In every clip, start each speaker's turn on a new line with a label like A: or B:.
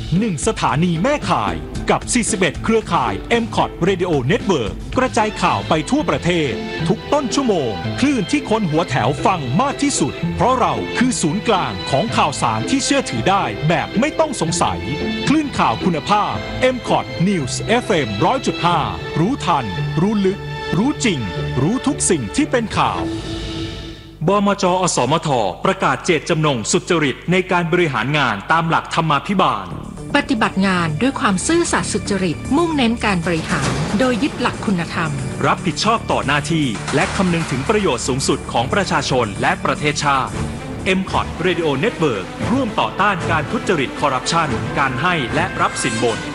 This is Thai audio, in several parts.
A: 1 สถานีแม่ข่ายกับ 41 เครือข่าย MCOT Radio Network กระจายข่าวไปทั่วประเทศทุกต้นชั่วโมงคลื่นที่คนหัวแถวฟังมากที่สุดเพราะเราคือศูนย์กลางของข่าวสารที่เชื่อถือได้แบบไม่ต้องสงสัยคลื่นข่าวคุณภาพ MCOT News FM 100.5 รู้ทันรู้ลึกรู้จริงรู้ทุกสิ่งที่เป็นข่าวบมจ.อสมท.ประกาศเจตจำนงสุจริตในการบริหารงานตามหลักธรรมาภิบาล
B: ปฏิบัติงานด้วยความซื่อสัตย์สุจริตมุ่งเน้นการบริหารโดยยึดหลักคุณธรรม
A: รับผิดชอบต่อหน้าที่และคำนึงถึงประโยชน์สูงสุดของประชาชนและประเทศชาติ MCOT Radio Network ร่วมต่อต้านการทุจริตคอร์รัปชันการให้และรับสินบน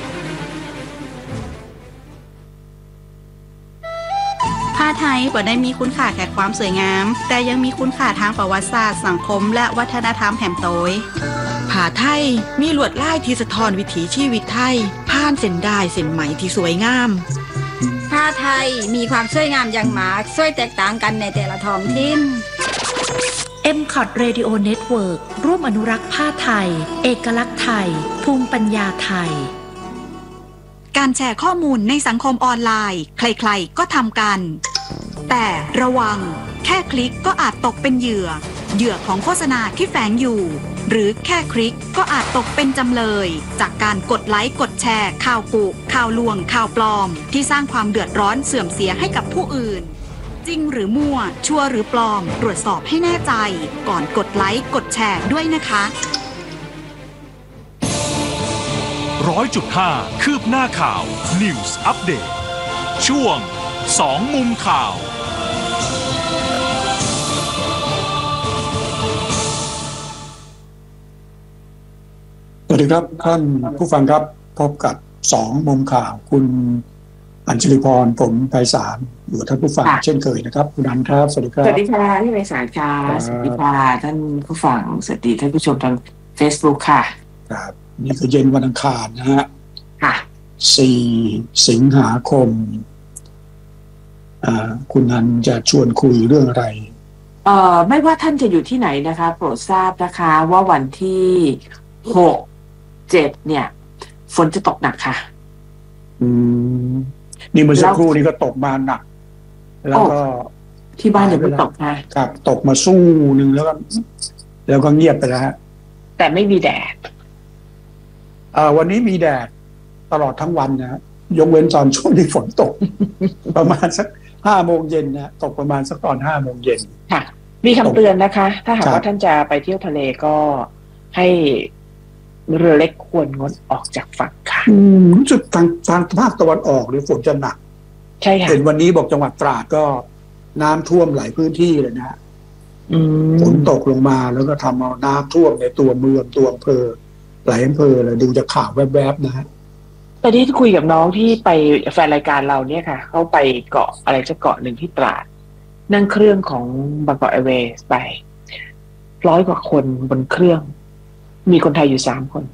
C: ผ้าไทยบ่ได้มีคุณค่าแค่ความสวยงามแต่ยังมีคุณค่าทางประวัติศาสตร์สังคมและวัฒนธรรมแห่มโตย
D: ผ้าไทยมีลวดลายที่สะท้อนวิถีชีวิตไทยผ่านเส้นด้ายเส้นไหมที่สวยงาม
E: ผ้าไทยมีความสวยงามอย่างมากสวยแตกต่างกันในแต่ละท้องถิ่น
B: MCOT Radio Network ร่วมอนุรักษ์ผ้าไทยเอกลักษณ์ไทยภูมิปัญญาไทย
C: การแชร์ข้อมูลในสังคมออนไลน์ใครๆก็ทำกันแต่ระวังแค่คลิกก็อาจตกเป็นเหยื่อของโฆษณาที่แฝงอยู่หรือแค่คลิกก็อาจตกเป็นจำเลยจากการกดไลค์กดแชร์ข่าวกุข่าวลวงข่าวปลอมที่สร้างความเดือดร้อนเสื่อมเสียให้กับผู้อื่นจริงหรือมั่วชัวร์หรือปลอมตรวจสอบให้แน่ใจก่อนกดไลค์กดแชร์ด้วยนะคะ
A: 100.5 คืบหน้าข่าว News Update ช่วง2มุมข่าว
F: สวัสดีครับท่านผู้ฟังครับพบกับ2มุมข่าวคุณอัญชลีพรผมไพศาลอยู่ท่านผู้ฟังเช่นเคยนะครับคุณอัญครับสวัสดีครับ
G: สวัสดีค่ะพี่ไพศาลค่ะสวัสดีค่ะท่านผู้ฟังสวัสดีท่านผู้ชมทาง Facebook ค่ะ
F: ครับนี่คือเย็นวันอังคารนะฮะ
G: ค่ะ
F: 4 สิงหาคมคุณอัญจะชวนคุยเรื่องอะไร
G: ไม่ว่าท่านจะอยู่ที่ไหนนะคะโปรดทราบนะคะว่าวันที่6-7เนี่ยฝนจะตกหนักค่ะ
F: นี่เมื่อสักครู่นี้ก็ตกมาหนักแล้วก็
G: ที่บ้านยังไม่ตก
F: นะครับตกมาสู้นึงแล้วก็เงียบไปแล้วฮะ
G: แต่ไม่มีแดด
F: วันนี้มีแดดตลอดทั้งวันนะยกเว้นตอนช่วงที่ฝนตก ประมาณสัก 5 โมงเย็นนะตกประมาณสักตอน 5 โมงเย็น
G: ค่ะมีคำเตือนนะคะถ้าหากว่าท่านจะไปเที่ยวทะเลก็ให้เรือเล็กควรงดออกจากฝั่งค่ะ
F: รู้สึกทางภาคตะวันออกหรือฝนจะหนัก
G: ใช่ค่ะ
F: เห็นวันนี้บอกจังหวัดตราดก็น้ำท่วมหลายพื้นที่เลยนะฝนตกลงมาแล้วก็ทำเอาน้ำท่วมในตัวเมืองตัวอำเภอหลายอำเภอเลยดูจากข่าวแวบๆนะฮะ
G: ตอนที่คุยกับน้องที่ไปแฟนรายการเราเนี่ยค่ะเขาไปเกาะอะไรจะเกาะหนึ่งที่ตราดนั่งเครื่องของบางกอกแอร์เวย์ไป100 กว่าคนบนเครื่องมีคนไทยอยู่3 คน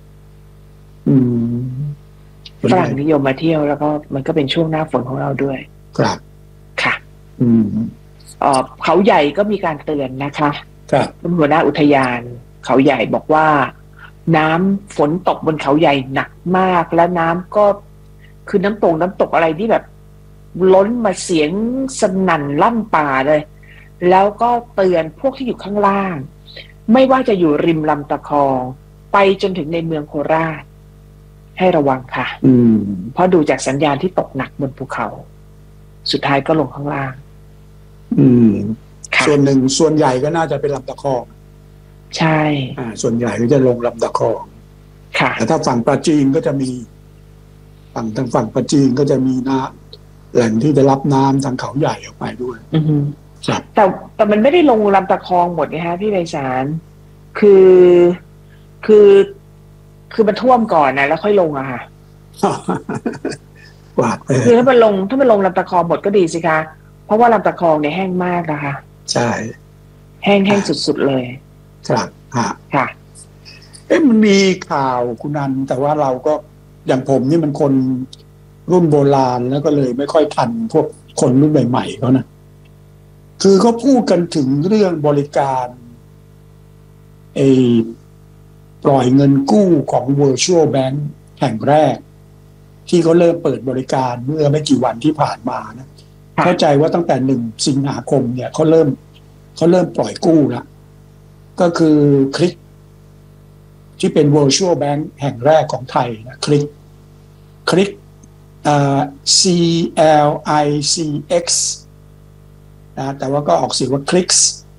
G: ฝรั่งนิยมมาเที่ยวแล้วก็มันก็เป็นช่วงหน้าฝนของเราด้วย
F: ครับ
G: ค่ะเขาใหญ่ก็มีการเตือนนะคะ
F: ครับ
G: หัวหน้าอุทยานเขาใหญ่บอกว่าน้ำฝนตกบนเขาใหญ่หนักมากและน้ำก็คือน้ำตกอะไรที่แบบล้นมาเสียงสนั่นลั่นป่าเลยแล้วก็เตือนพวกที่อยู่ข้างล่างไม่ว่าจะอยู่ริมลำตะคองไปจนถึงในเมืองโคราชให้ระวังค่ะเพราะดูจากสัญญาณที่ตกหนักบนภูเขาสุดท้ายก็ลงข้างล่าง
F: ส่วนใหญ่ก็น่าจะเป็นลำตะคอง
G: ใช่
F: ส่วนใหญ่ก็จะลงลำตะคอง
G: ค่ะ
F: แต่ถ้าฝั่งปราจีนก็จะมีทางฝั่งปราจีนก็จะมีน้ำแหล่งที่จะรับน้ำทางเขาใหญ่ออกไปด้วย
G: แต่มันไม่ได้ลงลำตะคองหมดไงฮะพี่ไพศาลคือมันท่วมก่อนนะแล้วค่อยลงอะค่ะ
F: กวาดไป
G: คือถ้ามันลงลำตะคองหมดก็ดีสิคะเพราะว่าลำตะคองเนี่ยแห้งมากนะคะ
F: ใช่
G: แห้งสุดๆเลย
F: ครับ
G: ค่ะ
F: มันมีข่าวคุณนันแต่ว่าเราก็อย่างผมนี่มันคนรุ่นโบราณแล้วก็เลยไม่ค่อยทันพวกคนรุ่นใหม่ๆเขานะคือเขาพูดกันถึงเรื่องบริการปล่อยเงินกู้ของ Virtual Bank แห่งแรกที่เขาเริ่มเปิดบริการเมื่อไม่กี่วันที่ผ่านมานะเข้าใจว่าตั้งแต่1 สิงหาคมเนี่ยเขาเริ่มปล่อยกู้แล้วก็คือคลิกที่เป็น Virtual Bank แห่งแรกของไทยนะคลิกCLICX นะแต่ว่าก็ออกเสียงว่าคลิก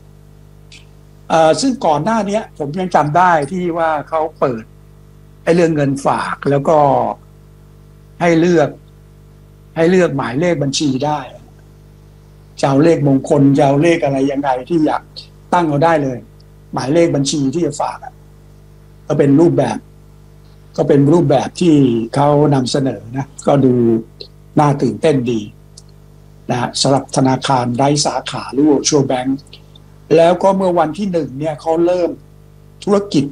F: ซึ่งก่อนหน้านี้ผมยังจำได้ที่ว่าเขาเปิดไอ้เรื่องเงินฝากแล้วก็ให้เลือกหมายเลขบัญชีได้จะเอาเลขมงคลจะเอาเลขอะไรยังไงที่อยากตั้งเอาได้เลยหมายเลขบัญชีที่จะฝากก็เป็นรูปแบบที่เขานำเสนอนะก็ดูน่าตื่นเต้นดีนะสำหรับธนาคารไร้สาขาหรือ Virtual Bank แล้วก็เมื่อวันที่1เนี่ยเขาเริ่มธุรกิจ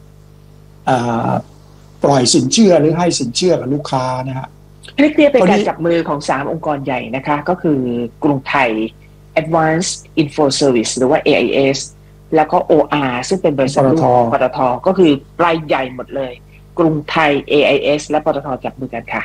F: ปล่อยสินเชื่อหรือให้สินเชื่อกับลูกค้านะฮะ
G: คลิกเนี่ยเป็นการจับมือของ3องค์กรใหญ่นะคะก็คือกรุงไทย Advanced Info Service หรือว่า AIS แล้วก็ OR ซึ่งเป็นบริษัทปตท.ก็คือรายใหญ่หมดเลยกรุงไทย AIS และปตท.จับมือกันค่ะ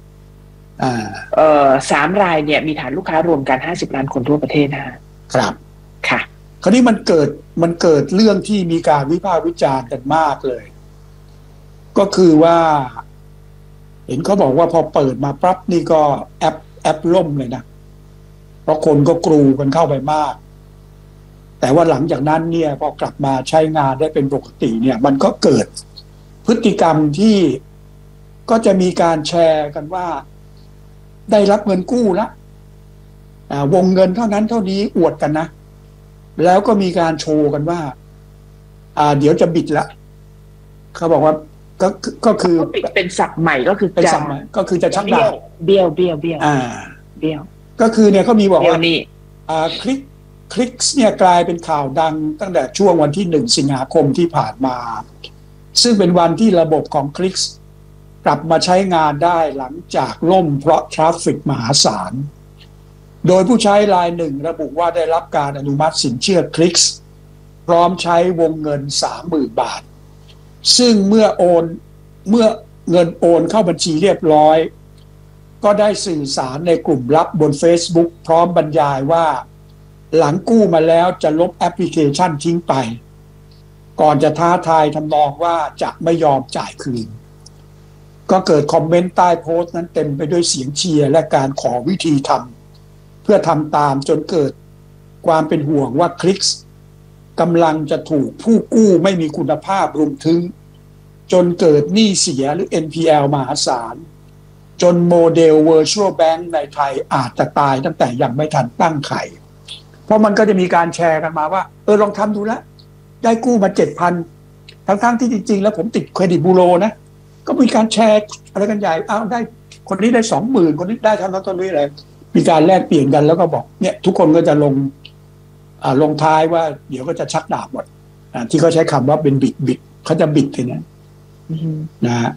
G: 3 รายเนี่ยมีฐานลูกค้ารวมกัน50 ล้านคนทั่วประเทศนะฮะ
F: ครับ
G: ค่ะ
F: คราวนี้มันเกิดเรื่องที่มีการวิพากษ์วิจารณ์กันมากเลยก็คือว่าเห็นเขาบอกว่าพอเปิดมาปั๊บนี่ก็แอปล่มเลยนะเพราะคนก็กรูกันเข้าไปมากแต่ว่าหลังจากนั้นเนี่ยพอกลับมาใช้งานได้เป็นปกติเนี่ยมันก็เกิดพฤติกรรมที่ก็จะมีการแชร์กันว่าได้รับเงินกู้แล้ววงเงินเท่านั้นเท่านี้อวดกันนะแล้วก็มีการโชว์กันว่าเดี๋ยวจะบิดละเขาบอกว่าก็คือ
G: เป็นศัพท์ใหม่ก็คือ
F: เป็นศัพท์ใหม่ก็คือจะชักดาบ
G: เบี้ยว
F: ก็คือเนี่ยเขามีบอกว่าคลิกเนี่ยกลายเป็นข่าวดังตั้งแต่ช่วงวันที่1 สิงหาคมที่ผ่านมาซึ่งเป็นวันที่ระบบของคลิกกลับมาใช้งานได้หลังจากล่มเพราะทราฟฟิกมหาศาลโดยผู้ใช้รายหนึ่งระบุว่าได้รับการอนุมัติสินเชื่อคลิกพร้อมใช้วงเงิน 30,000 บาทซึ่งเมื่อเงินโอนเข้าบัญชีเรียบร้อยก็ได้สื่อสารในกลุ่มลับบน Facebook พร้อมบรรยายว่าหลังกู้มาแล้วจะลบแอปพลิเคชันทิ้งไปก่อนจะท้าทายทำนองว่าจะไม่ยอมจ่ายคืนก็เกิดคอมเมนต์ใต้โพสต์นั้นเต็มไปด้วยเสียงเชียร์และการขอวิธีทำเพื่อทำตามจนเกิดความเป็นห่วงว่าคลิกกำลังจะถูกผู้กู้ไม่มีคุณภาพรุมถึงจนเกิดหนี้เสียหรือ NPL มหาศาลจนโมเดล Virtual Bank ในไทยอาจจะตายตั้งแต่ยังไม่ทันตั้งไข่เพราะมันก็จะมีการแชร์กันมาว่าลองทำดูแล้วได้กู้มา 7,000 ทั้งที่จริงๆแล้วผมติดเครดิตบูโรนะก็มีการแชร์อะไรกันใหญ่ได้คนนี้ได้ 20,000 คนนี้ได้เท่านั้นอะไรมีการแลกเปลี่ยนกันแล้วก็บอกเนี่ยทุกคนก็จะลงท้ายว่าเดี๋ยวก็จะชักดาบหมดที่เขาใช้คำว่าเป็นบิดเขาจะบิดเลยนะฮะ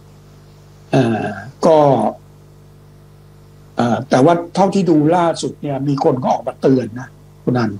F: ก็แต่ว่าเท่าที่ดูล่าสุดเนี่ยมีคนก็ออกมาเตือนนะคุณนัน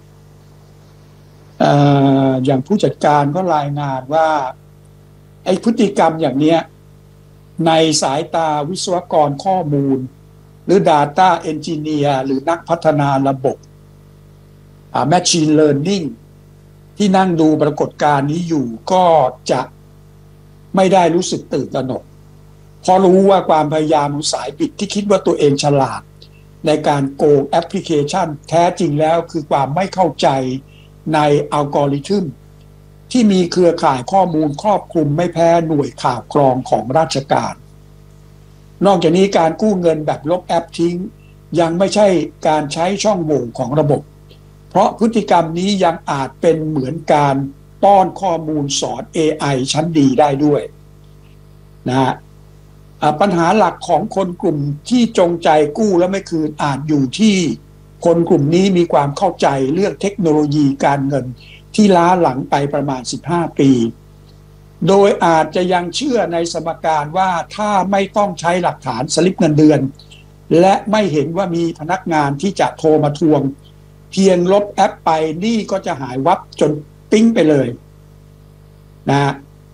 F: อย่างผู้จัดการก็รายงานว่าไอ้พฤติกรรมอย่างเนี้ยในสายตาวิศวกรข้อมูลหรือ Data Engineer หรือนักพัฒนาระบบMachine Learning ที่นั่งดูปรากฏการณ์นี้อยู่ก็จะไม่ได้รู้สึกตื่นตระหนกเพราะรู้ว่าความพยายามของสายบิดที่คิดว่าตัวเองฉลาดในการโกงแอปพลิเคชันแท้จริงแล้วคือความไม่เข้าใจในอัลกอริทึมที่มีเครือข่ายข้อมูลครอบคลุมไม่แพ้หน่วยข่าวกรองของราชการนอกจากนี้การกู้เงินแบบลบแอปทิ้งยังไม่ใช่การใช้ช่องโหว่ของระบบเพราะพฤติกรรมนี้ยังอาจเป็นเหมือนการป้อนข้อมูลสอน AI ชั้นดีได้ด้วยนะฮะปัญหาหลักของคนกลุ่มที่จงใจกู้แล้วไม่คืนอาจอยู่ที่คนกลุ่มนี้มีความเข้าใจเรื่องเทคโนโลยีการเงินที่ล้าหลังไปประมาณ15 ปีโดยอาจจะยังเชื่อในสมการว่าถ้าไม่ต้องใช้หลักฐานสลิปเงินเดือนและไม่เห็นว่ามีพนักงานที่จะโทรมาทวงเพียงลบแอปไปนี่ก็จะหายวับจนปิ้งไปเลยนะ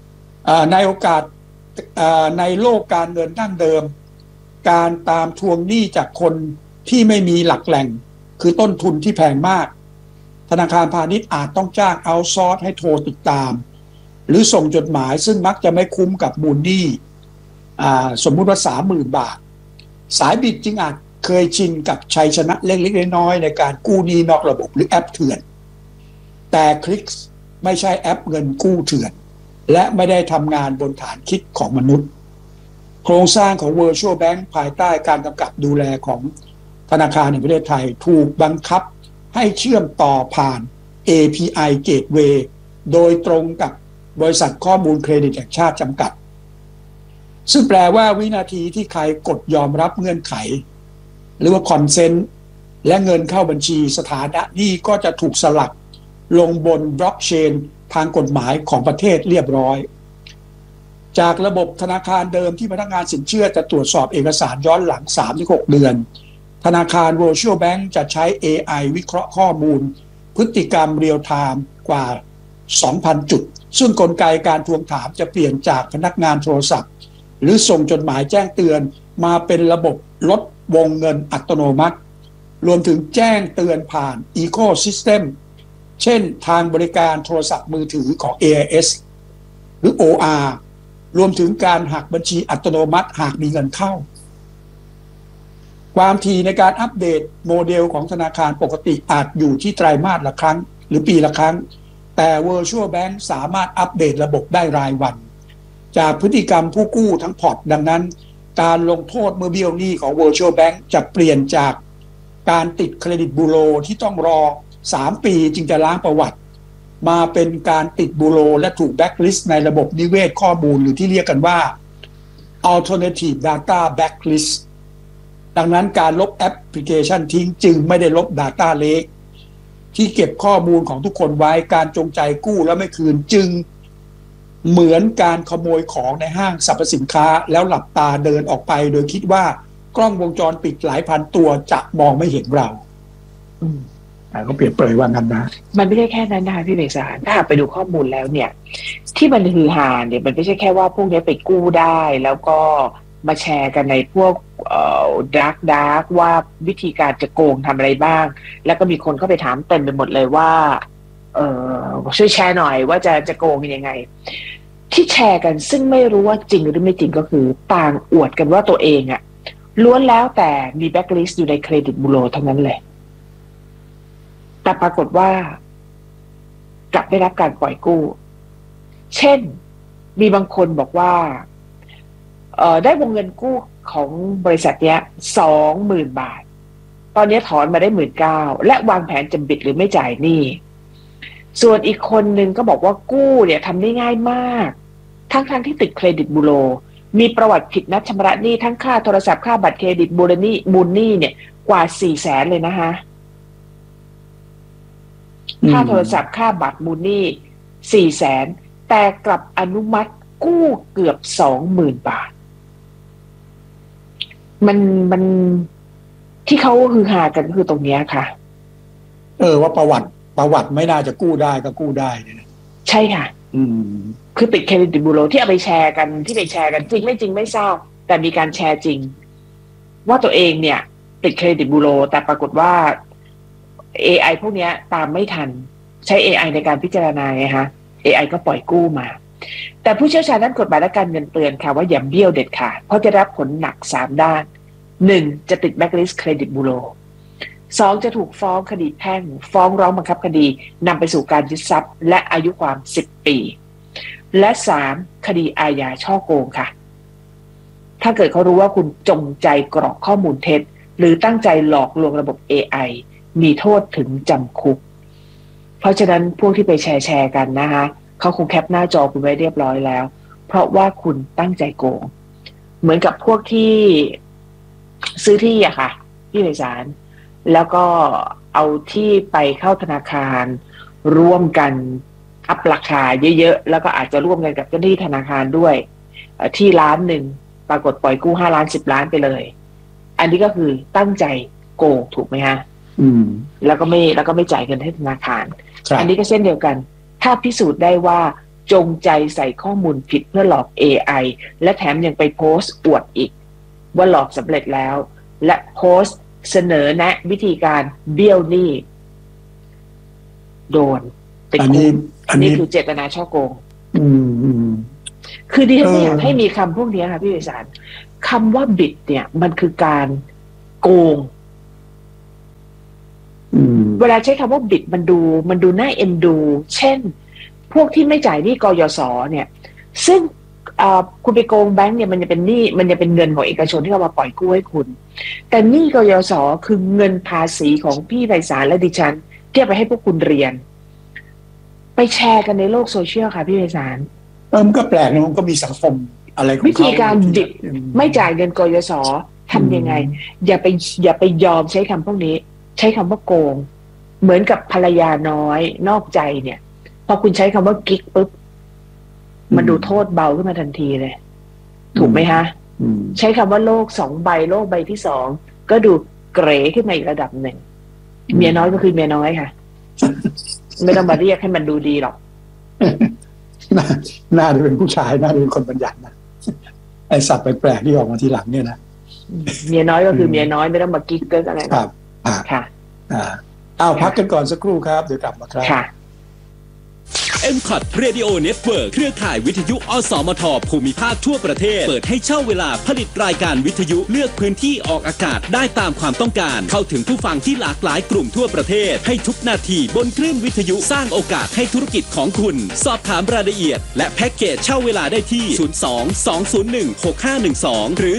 F: ในโอกาสในโลกการเงินดั้งเดิมการตามทวงหนี้จากคนที่ไม่มีหลักแหล่งคือต้นทุนที่แพงมากธนาคารพาณิชย์อาจต้องจ้างเอาท์ซอร์สให้โทรติดตามหรือส่งจดหมายซึ่งมักจะไม่คุ้มกับมูลหนี้สมมุติว่า 30,000 บาทสายบิดจึงอาจเคยชินกับชัยชนะเล็กๆน้อยๆในการกู้หนี้นอกระบบหรือแอปเถื่อนแต่คลิกไม่ใช่แอปเงินกู้เถื่อนและไม่ได้ทำงานบนฐานคิดของมนุษย์โครงสร้างของ Virtual Bank ภายใต้การกำกับดูแลของธนาคารแห่งประเทศไทยถูกบังคับให้เชื่อมต่อผ่าน API Gateway โดยตรงกับบริษัทข้อมูลเครดิตแห่งชาติจำกัดซึ่งแปลว่าวินาทีที่ใครกดยอมรับเงื่อนไขหรือว่าคอนเซนต์และเงินเข้าบัญชีสถานะนี้ก็จะถูกสลักลงบนบล็อกเชนทางกฎหมายของประเทศเรียบร้อยจากระบบธนาคารเดิมที่พนักงานสินเชื่อจะตรวจสอบเอกสารย้อนหลัง 3-6 เดือนธนาคาร Virtual Bank จะใช้ AI วิเคราะห์ข้อมูลพฤติกรรมเรียลไทม์กว่า 2,000 จุดซึ่งกลไกการทวงถามจะเปลี่ยนจากพนักงานโทรศัพท์หรือส่งจดหมายแจ้งเตือนมาเป็นระบบลดวงเงินอัตโนมัติรวมถึงแจ้งเตือนผ่าน Ecosystem เช่นทางบริการโทรศัพท์มือถือของ AIS หรือ OR รวมถึงการหักบัญชีอัตโนมัติหากมีเงินเข้าความถี่ในการอัปเดตโมเดลของธนาคารปกติอาจอยู่ที่ไตรมาสละครั้งหรือปีละครั้งแต่ Virtual Bank สามารถอัปเดตระบบได้รายวันจากพฤติกรรมผู้กู้ทั้งพอร์ตดังนั้นการลงโทษเมื่อเบี้ยวหนี้ของ Virtual Bank จะเปลี่ยนจากการติดเครดิตบูโรที่ต้องรอ3 ปีจึงจะล้างประวัติมาเป็นการติดบูโรและถูกแบ็คลิสต์ในระบบนิเวศข้อมูลหรือที่เรียกกันว่า Alternative Data Blacklist ดังนั้นการลบแอปพลิเคชันทิ้งจึงไม่ได้ลบ Data Lake ที่เก็บข้อมูลของทุกคนไว้การจงใจกู้แล้วไม่คืนจึงเหมือนการขโมยของในห้างสรรพสินค้าแล้วหลับตาเดินออกไปโดยคิดว่ากล้องวงจรปิดหลายพันตัวจะมองไม่เห็นเราก็เปรียบเปรยว่างั้นนะ
G: มันไม่ใช่แค่นั้นนะคะพี่เบสารถ้าหากไปดูข้อมูลแล้วเนี่ยที่มันฮือฮาเนี่ยมันไม่ใช่แค่ว่าพวกนี้ไปกู้ได้แล้วก็มาแชร์กันในพวกดาร์กว่าวิธีการจะโกงทำอะไรบ้างแล้วก็มีคนเข้าไปถามเต็มไปหมดเลยว่าช่วยแชร์หน่อยว่าจะโกงยังไงที่แชร์กันซึ่งไม่รู้ว่าจริงหรือไม่จริงก็คือต่างอวดกันว่าตัวเองอะล้วนแล้วแต่มีแบ็คลิสต์อยู่ในเครดิตบูโรทั้งนั้นเลยแต่ปรากฏว่ากลับได้รับการปล่อยกู้เช่นมีบางคนบอกว่าได้วงเงินกู้ของบริษัทเนี้ย 20,000 บาทตอนนี้ถอนมาได้ 19,000 และวางแผนจะบิดหรือไม่จ่ายหนี้ส่วนอีกคนนึงก็บอกว่ากู้เนี่ยทำได้ง่ายมากทั้งที่ติดเครดิตบูโรมีประวัติผิดนัดชำระหนี้ทั้งค่าโทรศัพท์ค่าบัตรเครดิตมูลหนี้เนี่ยกว่า 400,000 เลยนะคะค่าโทรศัพท์ค่าบัตรมูลหนี้ 400,000 แต่กลับอนุมัติกู้เกือบ 20,000 บาทมันที่เขาฮือฮากันก็คือตรงนี้ค่ะ
F: ว่าประวัติไม่น่าจะกู้ได้ก็กู้ได้เนี่ย
G: ใช่ค่ะคือติดเครดิตบูโรที่เอาไปแชร์กันจริงไม่จริงไม่ทราบแต่มีการแชร์จริงว่าตัวเองเนี่ยติดเครดิตบูโรแต่ปรากฏว่า AI พวกนี้ตามไม่ทันใช้ AI ในการพิจารณาไงฮะ AI ก็ปล่อยกู้มาแต่ผู้เชี่ยวชาญด้านกฎหมายและการเงินเตือนค่ะว่าอย่าเบี้ยวเด็ดขาดเพราะจะรับผลหนัก3ด้าน1จะติดแบล็คลิสต์เครดิตบูโร2จะถูกฟ้องคดีแพ่งฟ้องร้องบังคับคดีนำไปสู่การยึดทรัพย์และอายุความ10 ปีและ3คดีอาญาฉ้อโกงค่ะถ้าเกิดเขารู้ว่าคุณจงใจกรอกข้อมูลเท็จหรือตั้งใจหลอกลวงระบบ AI มีโทษถึงจำคุกเพราะฉะนั้นพวกที่ไปแชร์กันนะคะเขาคงแคปหน้าจอคุณไว้เรียบร้อยแล้วเพราะว่าคุณตั้งใจโกงเหมือนกับพวกที่ซื้อที่อะค่ะที่ในศาลแล้วก็เอาที่ไปเข้าธนาคารร่วมกันอัพราคาเยอะๆแล้วก็อาจจะร่วมกันกับเจ้าหน้าที่ธนาคารด้วยที่1,000,000ปรากฏปล่อยกู้5 ล้าน10 ล้านไปเลยอันนี้ก็คือตั้งใจโกงถูกไหมฮะแล้วก็ไม่จ่ายเงินให้ธนาคารอันนี้ก็เช่นเดียวกันถ้าพิสูจน์ได้ว่าจงใจใส่ข้อมูลผิดเพื่อหลอก AI และแถมยังไปโพสต์อวดอีกว่าหลอกสำเร็จแล้วและโพสต์เสนอแนะวิธีการเบี้ยวหนี้โดนติดคุกนี่คือเจตนาฉ้อโกงคือดิฉันไม่อยากให้มีคำพวกนี้ค่ะพี่วิสารคำว่าบิดเนี่ยมันคือการโกงเวลาใช้คำว่าบิดมันดูน่าเอ็นดูเช่นพวกที่ไม่จ่ายหนี้กยศเนี่ยซึ่งคุณไปโกงแบงก์เนี่ยมันจะเป็นหนี้มันจะเป็นเงินของเอกชนที่เขามาปล่อยกู้ให้คุณแต่หนี้กยศคือเงินภาษีของพี่ไพศาลและดิฉันที่เอาไปให้พวกคุณเรียนไปแชร์กันในโลกโซเชียลค่ะพี่ไพศาล
F: มันก็แปลกนะมันก็มีสังคมอะไรของเขา
G: วิธีการบิดไม่จ่ายเงินกยศทำยังไงอย่าไปยอมใช้คำพวกนี้ใช้คำว่าโกงเหมือนกับภรรยาน้อยนอกใจเนี่ยพอคุณใช้คำว่ากิ๊กปุ๊บมันดูโทษเบาขึ้นมาทันทีเลยถูกไหมฮะใช้คำว่าโลก2 ใบโลกใบที่2ก็ดูเกรขึ้นมาอีกระดับหนึ่งเมียน้อยก็คือเมียน้อยค่ะไม่ต้องมาเรียกให้มันดูดีหรอก
F: น่าจะเป็นผู้ชายน่าจะเป็นคนบัญญัตินะไอศัพท์แปลกๆที่ออกมาทีหลังเนี่ยนะ
G: เมียน้อยก็คือเมียน้อยไม่ต้องมากิ๊กเกินอะไร
F: ครับ
G: ค่ะ
F: พักกันก่อนสักครู่ครับเดี๋ยวกลับมาครับ
G: ค่ะ
A: MCOT Radio Network เครือข่ายวิทยุอสมทภูมิภาคทั่วประเทศเปิดให้เช่าเวลาผลิตรายการวิทยุเลือกพื้นที่ออกอากาศได้ตามความต้องการเข้าถึงผู้ฟังที่หลากหลายกลุ่มทั่วประเทศให้ทุกนาทีบนคลื่นวิทยุสร้างโอกาสให้ธุรกิจของคุณสอบถามรายละเอียดและแพ็กเกจเช่าเวลาได้ที่02-201-6512หรือ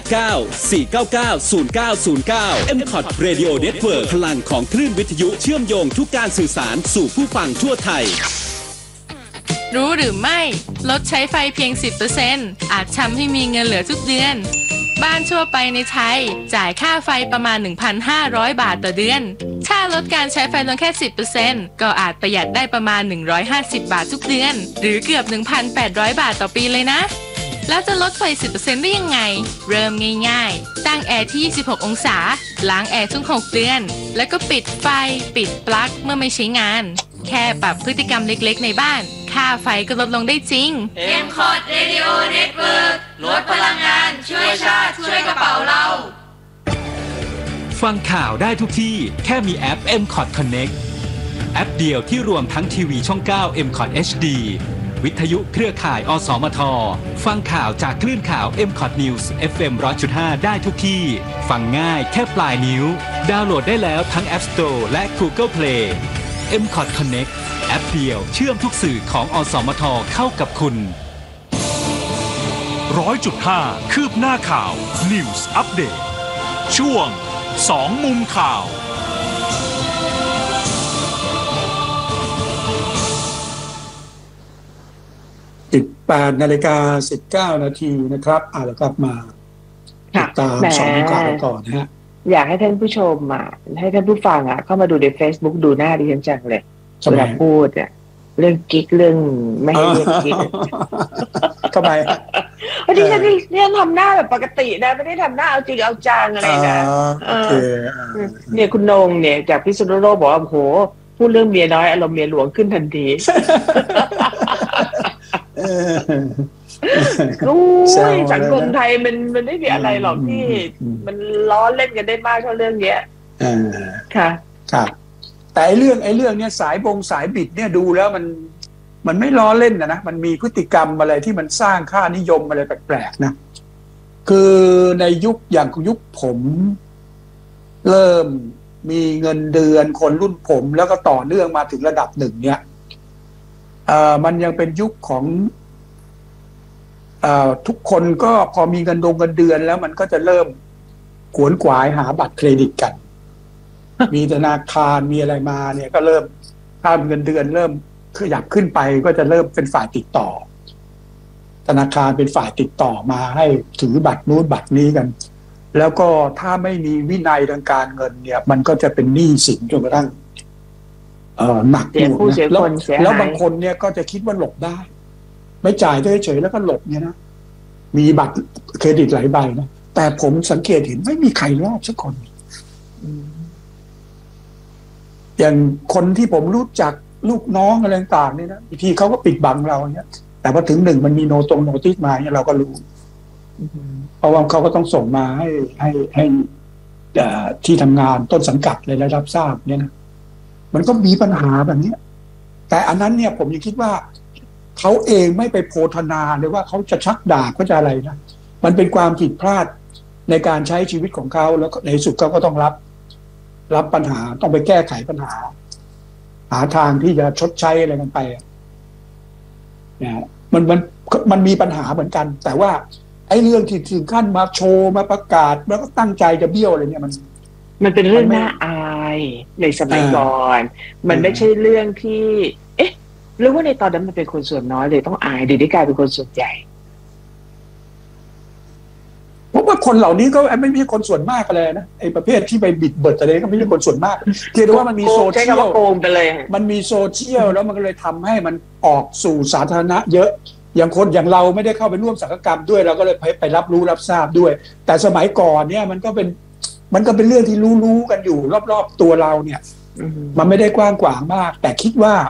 A: 089-499-0909 MCOT Radio Network พลังของคลื่นวิทยุเชื่อมโยงทุกการสื่อสารสู่ผู้ฟังทั่วไทย
H: รู้หรือไม่ลดใช้ไฟเพียง 10% อาจทำให้มีเงินเหลือทุกเดือนบ้านทั่วไปในไทยจ่ายค่าไฟประมาณ 1,500 บาทต่อเดือนถ้าลดการใช้ไฟลงแค่ 10% ก็อาจประหยัดได้ประมาณ150 บาททุกเดือนหรือเกือบ 1,800 บาทต่อปีเลยนะแล้วจะลดไฟ 10% ได้ยังไงเริ่มง่ายๆตั้งแอร์ที่26 องศาล้างแอร์ทุก6 เดือนแล้วก็ปิดไฟปิดปลั๊กเมื่อไม่ใช้งานแค่ปรับพฤติกรรมเล็กๆในบ้านค่าไฟก็ลดลงได้จริง
I: MCOT Radio Network ลดพลังงานช่วยชาติช่วยกระเป๋าเรา
A: ฟังข่าวได้ทุกที่แค่มีแอป MCOT Connect แอปเดียวที่รวมทั้งทีวีช่อง 9 MCOT HD วิทยุเครือข่ายอสมทฟังข่าวจากคลื่นข่าว MCOT News FM 100.5 ได้ทุกที่ฟังง่ายแค่ปลายนิ้วดาวน์โหลดได้แล้วทั้ง App Store และ Google Play MCOT Connect แอปเดียวเชื่อมทุกสื่อของอสมทเข้ากับคุณ 100.5 คืบหน้าข่าว News Update ช่วง2 มุมข่าว
F: 18:19 นาทีนะครับแล้วกลับมาติดตาม2 มุมข่าวต่อนะฮะ
G: อยากให้ท่านผู้ชมให้ท่านผู้ฟังเข้ามาดูใน Facebook ดูหน้าดิฉันจังเลยเวลาพูดเรื่องกิ๊กเรื่องไม่ให้เรียกกิ๊ก
F: ทำไม
G: ดิฉันเนี่ยทำหน้าแบบปกตินะไม่ได้ทำหน้าเอาจริงเอาจังอะไรนะเนี่ยคุณนงเนี่ยจากพิษณุโลกบอกว่าโอ้โหพูดเรื่องเมียน้อยอารมณ์เมียหลวงขึ้นทันทีสังคมไทยมันไม่มีอะไรหรอกที่มันล้อเล่นกันได้มากเท่าเรื่องเนี้ยค่ะ
F: ครับแต่เรื่องเนี้ยสายบิดเนี่ยดูแล้วมันไม่ล้อเล่นนะมันมีพฤติกรรมอะไรที่มันสร้างค่านิยมอะไรแปลกๆนะคือในยุคอย่างยุคผมเริ่มมีเงินเดือนคนรุ่นผมแล้วก็ต่อเนื่องมาถึงระดับหนึ่งเนี่ยมันยังเป็นยุคของทุกคนก็พอมีเงินเดือนแล้วมันก็จะเริ่มขวนขวายหาบัตรเครดิตกัน มีธนาคารมีอะไรมาเนี่ยก็เริ่มถ้าเงินเดือนเริ่มขยับขึ้นไปก็จะเริ่มเป็นฝ่ายติดต่อธนาคารเป็นฝ่ายติดต่อมาให้ถือบัตรนู้นบัตรนี้กันแล้วก็ถ้าไม่มีวินัยทางการเงินเนี่ยมันก็จะเป็นหนี้สินจนกระทั่งหนักอยู่นะแล้วบางคนเนี่ยก็จะคิดว่าหลบได้ไม่จ่ายเฉยๆแล้วก็หลบเนี่ยนะมีบัตรเครดิตหลายใบนะแต่ผมสังเกตเห็นไม่มีใครรอดสักคนอย่างคนที่ผมรู้จักลูกน้องอะไรต่างๆนี่นะบางทีเขาก็ปิดบังเราเนี่ยแต่พอถึงหนึ่งมันมีโนติสมาเนี่ยเราก็รู้เพราะว่าเขาก็ต้องส่งมาให้ที่ทำงานต้นสังกัดเลยได้รับทราบเนี่ยนะมันก็มีปัญหาแบบนี้แต่อันนั้นเนี่ยผมยังคิดว่าเขาเองไม่ไปโพธนาเลยว่าเขาจะชักดาบเขาจะอะไรนะมันเป็นความผิดพลาดในการใช้ชีวิตของเขาแล้วในสุดเขาก็ต้องรับปัญหาต้องไปแก้ไขปัญหาหาทางที่จะชดใช้อะไรกันไปนะมันมีปัญหาเหมือนกัน แต่ว่าไอ้เรื่องที่ถึงขั้นมาโชว์มาประกาศแล้วก็ตั้งใจจะเบี้ยวอะไรเนี่ย
G: มันเป็นเรื่องน่าอายในสมัยก่อนมันไม่ใช่เรื่องที่หรือว่าในตอนนั้นมันเป็นคนส่วนน้อยเลยต้องอายเดี๋ยวนี้กลายเป็นคนส่วนใหญ่
F: เพราะว่าคนเหล่านี้ก็ไม่ใช่คนส่วนมากเลยนะไอ้ประเภทที่ไปบิดเบิดอะไรก็ไม่ใช่คนส่วนมากเพียงแต่ว่ามันมีโซเชียลมันมีโซเชียลแล้วมันก็เลยทำให้มันออกสู่สาธารณะเยอะอย่างคนอย่างเราไม่ได้เข้าไปร่วมสังฆกรรมด้วยเราก็เลยไปรับรู้รับทราบด้วยแต่สมัยก่อนเนี่ยมันก็เป็นเรื่องที่รู้กันอยู่รอบๆตัวเราเนี่ยมันไม่ได้กว้างขวางมากแต่คิดว่า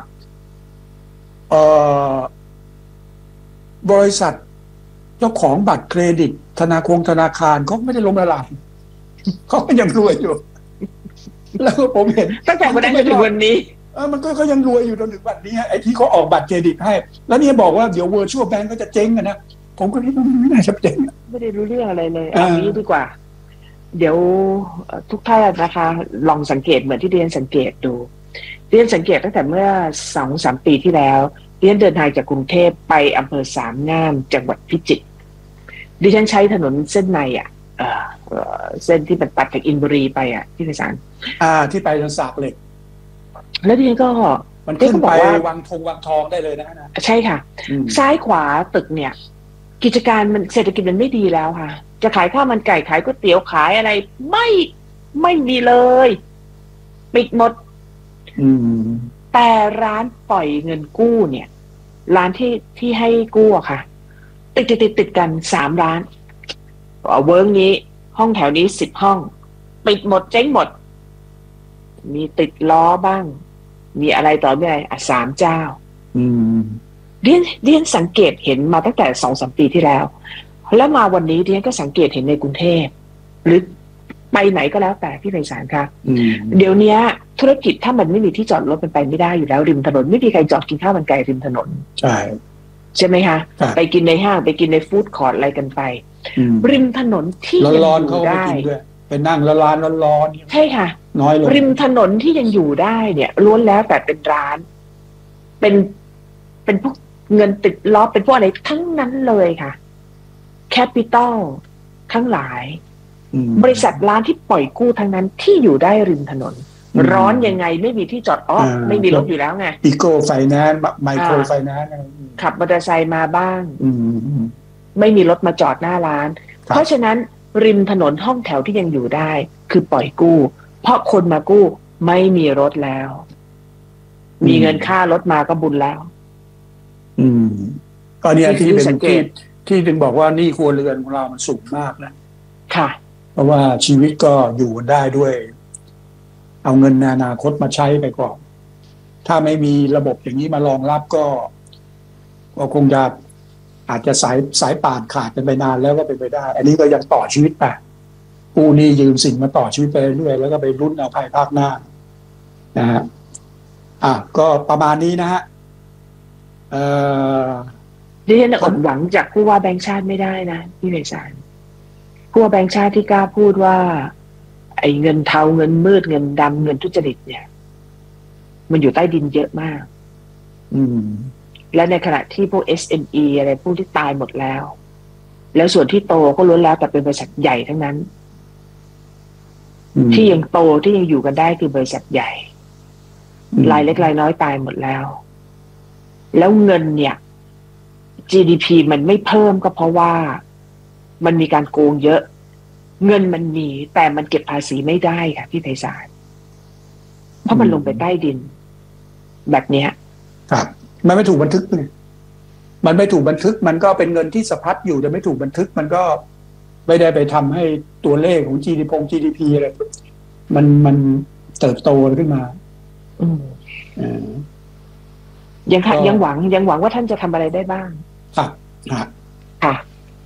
F: บริษัทเจ้าของบัตรเครดิตธนาคารเขาไม่ได้ล้มละลายเขาก็ยังรวยอยู่แล้วผมเห็น
G: ตั้งแต่วันนั้นจนถึงวันนี้
F: มันก็ยังรวยอยู่จนถึงวันนี้ไอ้ที่เขาออกบัตรเครดิตให้แล้วนี่บอกว่าเดี๋ยว Virtual Bank ก็จะเจ๊งกันนะผมก็ไม่น่าจะเจ๊ง
G: ไม่ได้รู้เรื่องอะไรเลยเอางี้ดีกว่าเดี๋ยวทุกท่านนะคะลองสังเกตเหมือนที่เรียนสังเกตดูเรียนสังเกตตั้งแต่เมื่อ 2-3 ปีที่แล้วเรียนเดินทางจากกรุงเทพไปอำเภอสามงามจังหวัดพิจิตรดิฉันใช้ถนนเส้นในเส้นที่มันตัดจากอินบุรีไปที่ไพศาล
F: ที่ไปจนสากเหล็ก
G: แล้วดิฉันก็
F: มันขึ้นไปวังทองได้เลยนะ
G: ใช่ค่ะซ้ายขวาตึกเนี่ยกิจการมันเศรษฐกิจมันไม่ดีแล้วค่ะจะขายข้าวมันไก่ขายก๋วยเตี๋ยวขายอะไรไม่มีเลยปิดหมดแต่ร้านปล่อยเงินกู้เนี่ยร้านที่ให้กู้ค่ะติดกัน3 ร้านเวิร์กนี้ห้องแถวนี้10 ห้องปิดหมดเจ๊งหมดมีติดล้อบ้างมีอะไรต่อไม่อะไร3 เจ้าเรียนสังเกตเห็นมาตั้งแต่ 2-3 ปีที่แล้วแล้วมาวันนี้เรียนก็สังเกตเห็นในกรุงเทพหรือไปไหนก็แล้วแต่พี่ไพศาลค่ะเดี๋ยวนี้ธุรกิจถ้ามันไม่มีที่จอดรถมันไปไม่ได้อยู่แล้วริมถนนไม่มีใครจอดกินข้าวมันไก่ริมถนนใช่ไหมคะไปกินในห้างไปกินในฟู้ดคอร์ทอะไรกันไปริมถนนที่ยังอยู่ได้
F: เป็นนั่งร้านร้อน
G: ใช่ค่ะ
F: น้อยลง
G: ริมถนนที่ยังอยู่ได้เนี่ยล้วนแล้วแต่เป็นร้านเป็นพวกเงินติดล้อเป็นพวกอะไรทั้งนั้นเลยค่ะแคปิตอลทั้งหลายบริษัทร้านที่ปล่อยกู้ทั้งนั้นที่อยู่ได้ริมถนนร้อนยังไงไม่มีที่จอดไม่มีรถอยู่แล้วไง
F: อีโก้ไฟแนนซ์ไมโครไฟแนนซ์
G: ขับมอเตอร์ไซค์มาบ้างไม่มีรถมาจอดหน้าร้านเพราะฉะนั้นริมถนนห้องแถวที่ยังอยู่ได้คือปล่อยกู้เพราะคนมากู้ไม่มีรถแล้วมีเงินค่ารถมาก็บุญแล้ว
F: ก็เนี่ยที่เป็นที่ถึงบอกว่านี่ครัวเรือนของเรามันสูงมากนะ
G: ค่ะ
F: เพราะว่าชีวิตก็อยู่ได้ด้วยเอาเงินในอนาคตมาใช้ไปก่อนถ้าไม่มีระบบอย่างนี้มารองรับก็คงจะอาจจะสายป่านขาดกันไปนานแล้วก็เป็นไปได้อันนี้ก็ยังต่อชีวิตไปกู้หนี้ยืมสินมาต่อชีวิตไปเรื่อยแล้วก็ไปลุ้นเอาภายภาคหน้านะฮะก็ประมาณนี้นะฮะ
G: ดิฉันอดหวังจากผู้ว่าแบงค์ชาติไม่ได้นะพี่ไพศาลผู้ว่าแบงค์ชาติที่กล้าพูดว่าไอ้เงินเทาเงินมืดเงินดำเงินทุจริตเนี่ยมันอยู่ใต้ดินเยอะมากและในขณะที่พวก SME อะไรพวกที่ตายหมดแล้วส่วนที่โตก็ล้วนแล้วแต่เป็นบริษัทใหญ่ทั้งนั้นที่ยังโตที่ยังอยู่กันได้คือบริษัทใหญ่รายเล็กรายน้อยตายหมดแล้วเงินเนี่ย GDP มันไม่เพิ่มก็เพราะว่ามันมีการโกงเยอะเงินมันมีแต่มันเก็บภาษีไม่ได้ค่ะพี่ไพศาลเพราะมันลงไปใต้ดินแบบนี้
F: ครับมันไม่ถูกบันทึกเลยมันไม่ถูกบันทึกมันก็เป็นเงินที่สะพัดอยู่แต่ไม่ถูกบันทึกมันก็ไม่ได้ไปทำให้ตัวเลขของ GDP อะไรมันเติบโตขึ้นมา
G: ยังหวังว่าท่านจะทำอะไรได้บ้าง
F: ค่ะ
G: ค่ะ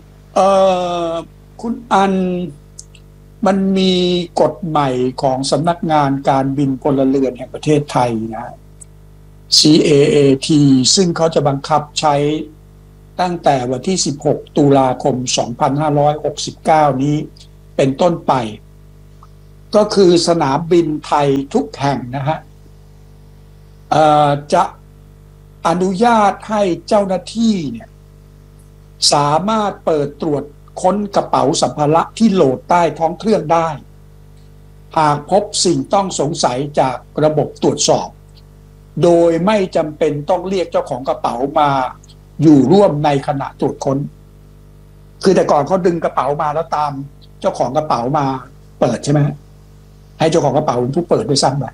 F: คุณอันมันมีกฎใหม่ของสำนักงานการบินพลเรือนแห่งประเทศไทยนะ CAAT ซึ่งเขาจะบังคับใช้ตั้งแต่วันที่16ตุลาคม2569นี้เป็นต้นไปก็คือสนามบินไทยทุกแห่งนะฮะจะอนุญาตให้เจ้าหน้าที่เนี่ยสามารถเปิดตรวจค้นกระเป๋าสัมภาระที่โหลดใต้ท้องเครื่องได้หากพบสิ่งต้องสงสัยจากระบบตรวจสอบโดยไม่จำเป็นต้องเรียกเจ้าของกระเป๋ามาอยู่ร่วมในขณะตรวจค้นคือแต่ก่อนเขาดึงกระเป๋ามาแล้วตามเจ้าของกระเป๋ามาเปิดใช่ไหมให้เจ้าของกระเป๋าเป็นผู้เปิดด้วยซ้ำไป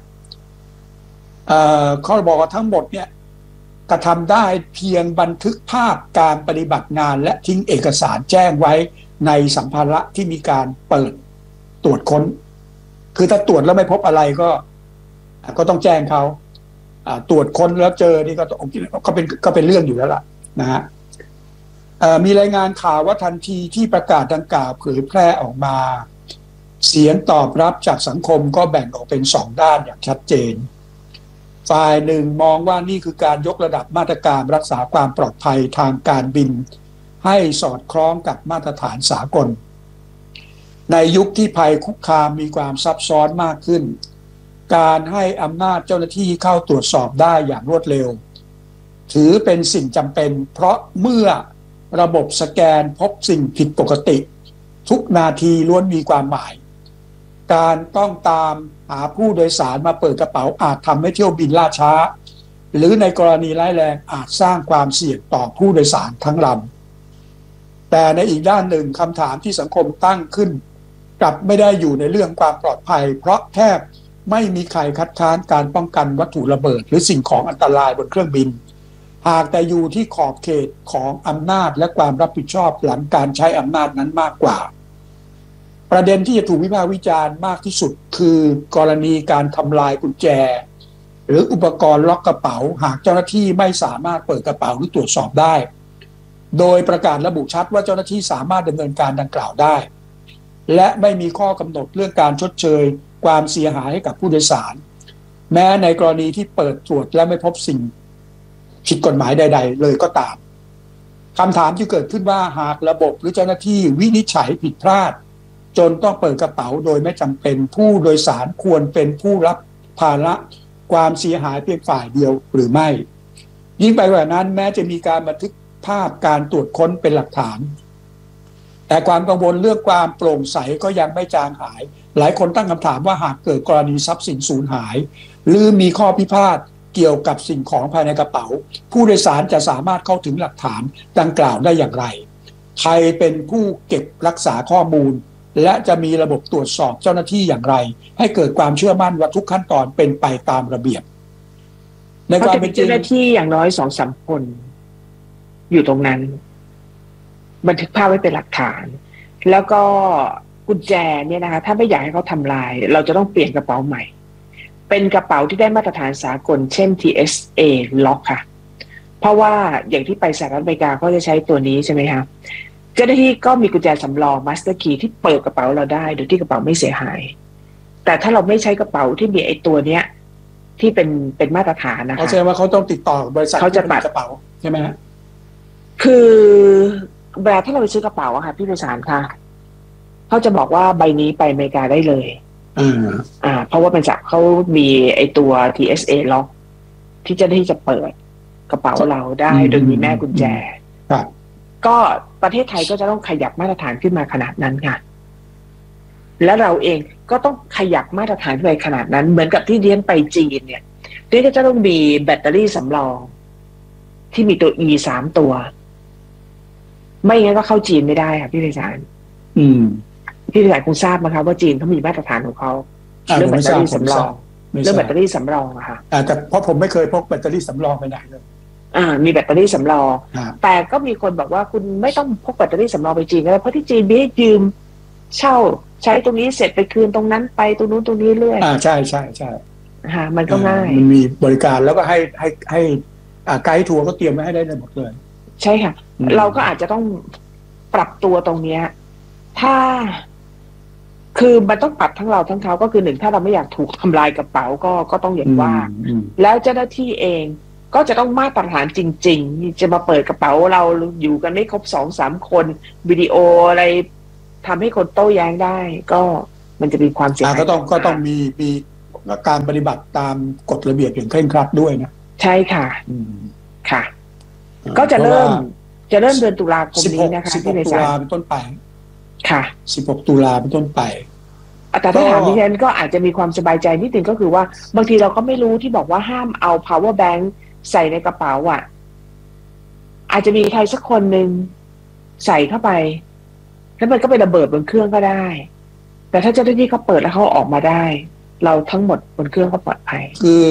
F: เขาบอกว่าทั้งหมดเนี่ยกระทำได้เพียงบันทึกภาพการปฏิบัติงานและทิ้งเอกสารแจ้งไว้ในสัมภาระที่มีการเปิดตรวจค้นคือถ้าตรวจแล้วไม่พบอะไรก็ต้องแจ้งเขาตรวจค้นแล้วเจอนี่ก็เป็นเรื่องอยู่แล้วล่ะนะฮะมีรายงานข่าวว่าทันทีที่ประกาศดังกล่าวเผยแพร่ออกมาเสียงตอบรับจากสังคมก็แบ่งออกเป็น2ด้านอย่างชัดเจนฝ่ายหนึ่งมองว่านี่คือการยกระดับมาตรการรักษาความปลอดภัยทางการบินให้สอดคล้องกับมาตรฐานสากลในยุคที่ภัยคุกคามมีความซับซ้อนมากขึ้นการให้อำนาจเจ้าหน้าที่เข้าตรวจสอบได้อย่างรวดเร็วถือเป็นสิ่งจำเป็นเพราะเมื่อระบบสแกนพบสิ่งผิดปกติทุกนาทีล้วนมีความหมายการต้องตามหาผู้โดยสารมาเปิดกระเป๋าอาจทำให้เที่ยวบินล่าช้าหรือในกรณีร้ายแรงอาจสร้างความเสี่ยงต่อผู้โดยสารทั้งลำแต่ในอีกด้านหนึ่งคำถามที่สังคมตั้งขึ้นกลับไม่ได้อยู่ในเรื่องความปลอดภัยเพราะแทบไม่มีใครคัดค้านการป้องกันวัตถุระเบิดหรือสิ่งของอันตรายบนเครื่องบินหากแต่อยู่ที่ขอบเขตของอำนาจและความรับผิดชอบหลังการใช้อำนาจนั้นมากกว่าประเด็นที่จะถูกวิพากษ์วิจารณ์มากที่สุดคือกรณีการทำลายกุญแจหรืออุปกรณ์ล็อกกระเป๋าหากเจ้าหน้าที่ไม่สามารถเปิดกระเป๋าหรือตรวจสอบได้โดยประกาศระบุชัดว่าเจ้าหน้าที่สามารถดำเนินการดังกล่าวได้และไม่มีข้อกำหนดเรื่องการชดเชยความเสียหายให้กับผู้โดยสารแม้ในกรณีที่เปิดตรวจและไม่พบสิ่งผิดกฎหมายใดๆเลยก็ตามคำถามที่เกิดขึ้นว่าหากระบบหรือเจ้าหน้าที่วินิจฉัยผิดพลาดจนต้องเปิดกระเป๋าโดยไม่จำเป็นผู้โดยสารควรเป็นผู้รับภาระความเสียหายเพียงฝ่ายเดียวหรือไม่ยิ่งไปกว่านั้นแม้จะมีการบันทึกภาพการตรวจค้นเป็นหลักฐานแต่ความกังวลเรื่องความโปร่งใสก็ยังไม่จางหายหลายคนตั้งคำถามว่าหากเกิดกรณีทรัพย์สินสูญหายหรือมีข้อพิพาทเกี่ยวกับสิ่งของภายในกระเป๋าผู้โดยสารจะสามารถเข้าถึงหลักฐานดังกล่าวได้อย่างไรใครเป็นผู้เก็บรักษาข้อมูลและจะมีระบบตรวจสอบเจ้าหน้าที่อย่างไรให้เกิดความเชื่อมั่นว่าทุกขั้นตอนเป็นไปตามระเบียบในความเป็นจริง
G: เจ้าหน้าที่อย่างน้อย 2-3 คนอยู่ตรงนั้นบันทึกภาพไว้เป็นหลักฐานแล้วก็กุญแจเนี่ยนะคะถ้าไม่อยากให้เขาทำลายเราจะต้องเปลี่ยนกระเป๋าใหม่เป็นกระเป๋าที่ได้มาตรฐานสากลเช่น TSA Lock ค่ะเพราะว่าอย่างที่ไปสหรัฐอเมริกาเขาจะใช้ตัวนี้ใช่ไหมคะเจ้าหน้าที่ก็มีกุญแจสำรอง Master Key ที่เปิดกระเป๋าเราได้โดยที่กระเป๋าไม่เสียหายแต่ถ้าเราไม่ใช้กระเป๋าที่มีไอ้ตัวเนี้ยที่เป็นมาตรฐานนะคะ
F: เขาแสดงว่าเขาต้องติดต่อบริษัท
G: เขาจะตัด
F: กระเป๋าใช่ไหมฮะ
G: คือเวลาถ้าเราไปซื้อกระเป๋าอะค่ะพี่ผู้สารค่ะเขาจะบอกว่าใบนี้ไปอเมริกาได้เลยเพราะว่าเป็นจากเขามีไอตัว TSA Lock ที่จะเปิดกระเป๋าเราได้โดยมีแม่กุญแจก็ประเทศไทยก็จะต้องขยับมาตรฐานขึ้นมาขนาดนั้นค่ะและเราเองก็ต้องขยับมาตรฐานไปขนาดนั้นเหมือนกับที่เรียนไปจีนเนี่ยเรียนก็จะต้องมีแบตเตอรี่สำรองที่มีตัว E 3 ตัวไม่งั้นก็เข้าจีนไม่ได้ค่ะพี่พิสารพี่พิสารคงทราบมั้งครับว่าจีนเขามีมาตรฐานของเขาเรื่องแบตเตอรี่สำรองอะค่ะ
F: แต่เพราะผมไม่เคยพกแบตเตอรี่สำรองไปไหนเลย
G: มีแบตเตอรี่สำรองแต่ก็มีคนบอกว่าคุณไม่ต้องพกแบตเตอรี่สำรองไปจีนก็ได้เพราะที่จีนมีให้ยืมเช่าใช้ตรงนี้เสร็จไปคืนตรงนั้นไปตรงนู้นตรงนี้เรื่อย
F: ใช่
G: มันก็ง่าย
F: มันมีบริการแล้วก็ให้ไกด์ทัวร์ก็เตรียมไว้ให้ได้หมดเลย
G: ใช่ค่ะเราก็อาจจะต้องปรับตัวตรงเนี้ยถ้าคือมันต้องปรับทั้งเราทั้งเขาก็คือหนึ่งถ้าเราไม่อยากถูกทำลายกระเป๋าก็ต้องอย่างว่าแล้วเจ้าหน้าที่เองก็จะต้องมาตรฐานจริงๆจะมาเปิดกระเป๋าเราอยู่กันไม่ครบ 2-3 คนวิดีโออะไรทำให้คนโต้แย้งได้ก็มันจะมีความเสียหาย
F: ก็ต้องมีการปฏิบัติตามกฎระเบียบอย่างเคร่งครัดด้วยนะ
G: ใช่ค่ะค่ะก็จะเริ่มเดือนตุลาคมนี้นะคะ
F: 16 ตุลาเป็นต้นไป
G: ค่ะ
F: 16 ตุลาเป็นต้นไป
G: แต่ถ้าถามดิฉันก็อาจจะมีความสบายใจนิดนึงก็คือว่าบางทีเราก็ไม่รู้ที่บอกว่าห้ามเอา power bank ใส่ในกระเป๋าอ่ะอาจจะมีใครสักคนหนึ่งใส่เข้าไปแล้วมันก็ไประเบิดบนเครื่องก็ได้แต่ถ้าเจ้าหน้าที่เขาเปิดแล้วเขาออกมาได้เราทั้งหมดบนเครื่องก็ปลอดภัย
F: คือ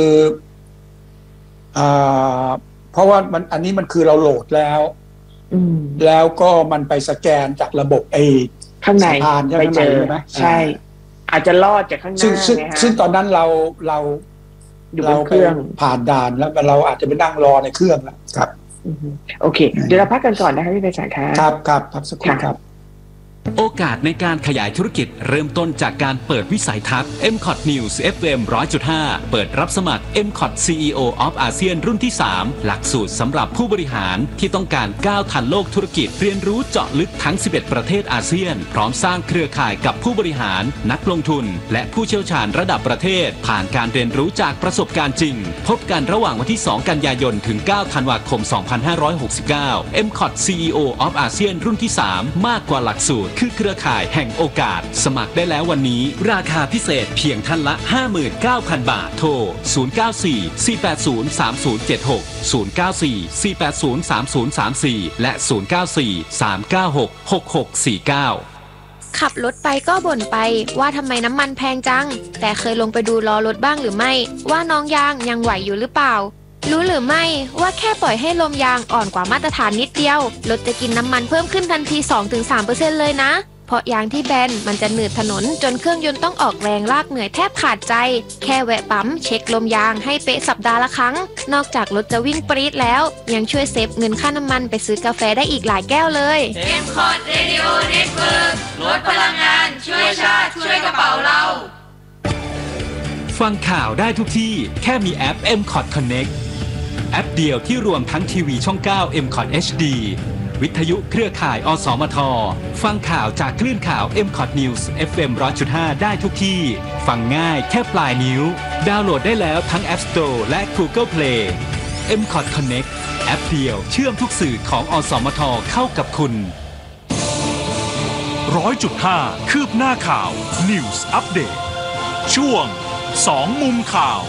F: เพราะว่าอันนี้มันคือเราโหลดแล้วแล้วก็มันไปสแกนจากระบบ
G: ข้างใน
F: ไปเจอ
G: ไหมใช่อาจจะลอดจากข้างหน้า
F: ซึ่งตอนนั้นเราไปผ่านด่านแล้วเราอาจจะไปนั่งรอในเครื่องแล้วครับ
G: โอเคเดี๋ยวเราพักกันก่อนนะคะพี่ไพศาลค่ะ
F: ครับพักสักครู่ครับ
A: โอกาสในการขยายธุรกิจเริ่มต้นจากการเปิดวิสัยทัศน์ MCOT News FM 100.5 เปิดรับสมัคร MCOT CEO of ASEAN รุ่นที่ 3 หลักสูตรสำหรับผู้บริหารที่ต้องการก้าวทันโลกธุรกิจเรียนรู้เจาะลึกทั้ง 11 ประเทศอาเซียนพร้อมสร้างเครือข่ายกับผู้บริหารนักลงทุนและผู้เชี่ยวชาญระดับประเทศผ่านการเรียนรู้จากประสบการณ์จริงพบกันระหว่างวันที่ 2 กันยายนถึง 9 ธันวาคม 2569 MCOT CEO of ASEAN รุ่นที่ 3 มากกว่าหลักสูตรคือเครือข่ายแห่งโอกาสสมัครได้แล้ววันนี้ราคาพิเศษเพียงท่านละ 59,000 บาทโทร 094-480-3076 094-480-3034 และ 094-396-6649
J: ขับรถไปก็บ่นไปว่าทำไมน้ำมันแพงจังแต่เคยลงไปดูล้อรถบ้างหรือไม่ว่าน้องยางยังไหวอยู่หรือเปล่ารู้หรือไม่ว่าแค่ปล่อยให้ลมยางอ่อนกว่ามาตรฐานนิดเดียวรถจะกินน้ำมันเพิ่มขึ้นทันที 2-3% เลยนะเพราะยางที่แบนมันจะหนืดถนนจนเครื่องยนต์ต้องออกแรงลากเหนื่อยแทบขาดใจแค่แวะปั๊มเช็คลมยางให้เป๊ะสัปดาห์ละครั้งนอกจากรถจะวิ่งปรี๊ดแล้วยังช่วยเซฟเงินค่าน้ำมันไปซื้อกาแฟได้อีกหลายแก้วเลย
I: MCOT Radio Network ลดพลังงานช่วยชาติช่วยกระเป๋าเรา
A: ฟังข่าวได้ทุกที่แค่มีแอป MCOT Connectแอปเดียวที่รวมทั้งทีวีช่อง 9 MCOT HD วิทยุเครือข่ายอสมทฟังข่าวจากคลื่นข่าว MCOT News FM 100.5 ได้ทุกที่ฟังง่ายแค่ปลายนิ้วดาวน์โหลดได้แล้วทั้ง App Store และ Google Play MCOT Connect แอปเดียวเชื่อมทุกสื่อของอสมทเข้ากับคุณ 100.5 คืบหน้าข่าว News Update ช่วง2มุมข่าว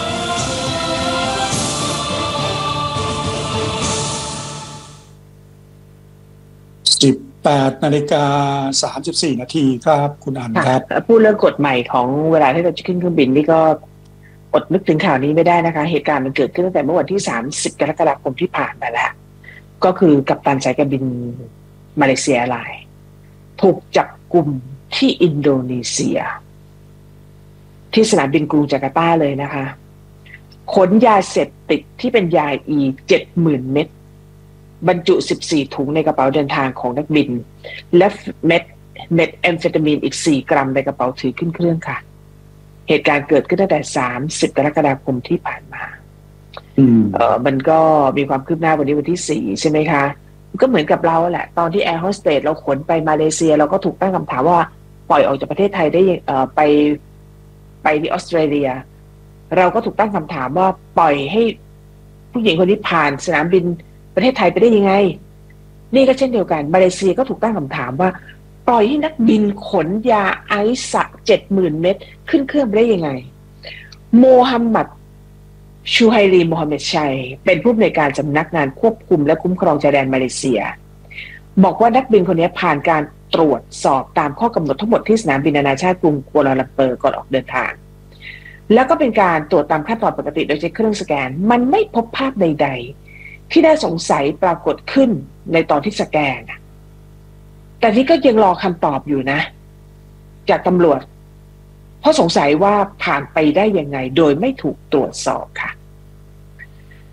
F: 18:34 นาทีครับคุณอันครับ
G: พูดเรื่องกฎใหม่ของเวลาที่เราจะขึ้นเครื่องบินนี่ก็อดนึกถึงข่าวนี้ไม่ได้นะคะเหตุการณ์มันเกิดขึ้นตั้งแต่เมื่อวันที่30 กรกฎาคมที่ผ่านมาแล้วก็คือกัปตันสายการบินมาเลเซียแอร์ไลน์ถูกจับกุมที่อินโดนีเซียที่สนามบินกรุงจาการ์ตาเลยนะคะขนยาเสพติดที่เป็นยาอี 70,000 เม็ดบรรจุ 14 ถุงในกระเป๋าเดินทางของนักบินและเม็ดแอมเฟตามีนอีก 4 กรัมในกระเป๋าถือขึ้นเครื่องค่ะเหตุการณ์เกิดขึ้นตั้งแต่30 กรกฎาคมที่ผ่านมามันก็มีความคืบหน้าวันนี้วันที่4ใช่ไหมคะก็เหมือนกับเราแหละตอนที่แอร์โฮสเตสเราขนไปมาเลเซียเราก็ถูกตั้งคำถามว่าปล่อยออกจากประเทศไทยได้ไปที่ออสเตรเลียเราก็ถูกตั้งคำถามว่าปล่อยให้ผู้หญิงคนนี้ผ่านสนามบินประเทศไทยไปได้ยังไงนี่ก็เช่นเดียวกันมาเลเซียก็ถูกตั้งคำถามว่าปล่อยให้นักบินขนยาไอซ์ 70,000 เม็ดขึ้นเครื่องไปได้ยังไงโมฮัมหมัดชูไฮรีโมฮัมเหม็ดชัยเป็นผู้อำนวยการสำนักงานควบคุมและคุ้มครองชายแดนมาเลเซียบอกว่านักบินคนนี้ผ่านการตรวจสอบตามข้อกำหนดทั้งหมดที่สนามบินนานาชาติกรุงกัวลาลัมเปอร์ก่อนออกเดินทางแล้วก็เป็นการตรวจตามขั้นตอนปกติโดยใช้เครื่องสแกนมันไม่พบภาพใดๆที่น่าสงสัยปรากฏขึ้นในตอนที่สแกนแต่นี่ก็ยังรอคำตอบอยู่นะจากตำรวจเพราะสงสัยว่าผ่านไปได้ยังไงโดยไม่ถูกตรวจสอบค่ะ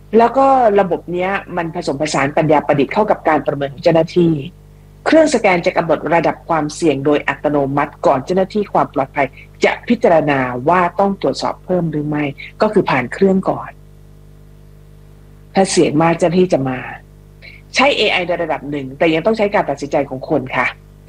G: แล้วก็ระบบเนี้ยมันผสมผสานปัญญาประดิษฐ์เข้ากับการประเมินของเจ้าหน้าที่เครื่องสแกนจะกำหนดระดับความเสี่ยงโดยอัตโนมัติก่อนเจ้าหน้าที่ความปลอดภัยจะพิจารณาว่าต้องตรวจสอบเพิ่มหรือไม่ก็คือผ่านเครื่องก่อนถ้าเสี่ยงมากเจ้าหน้าที่จะมาใช้ AI ในระดับหนึ่งแต่ยังต้องใช้การตัดสินใจของคนค่ะ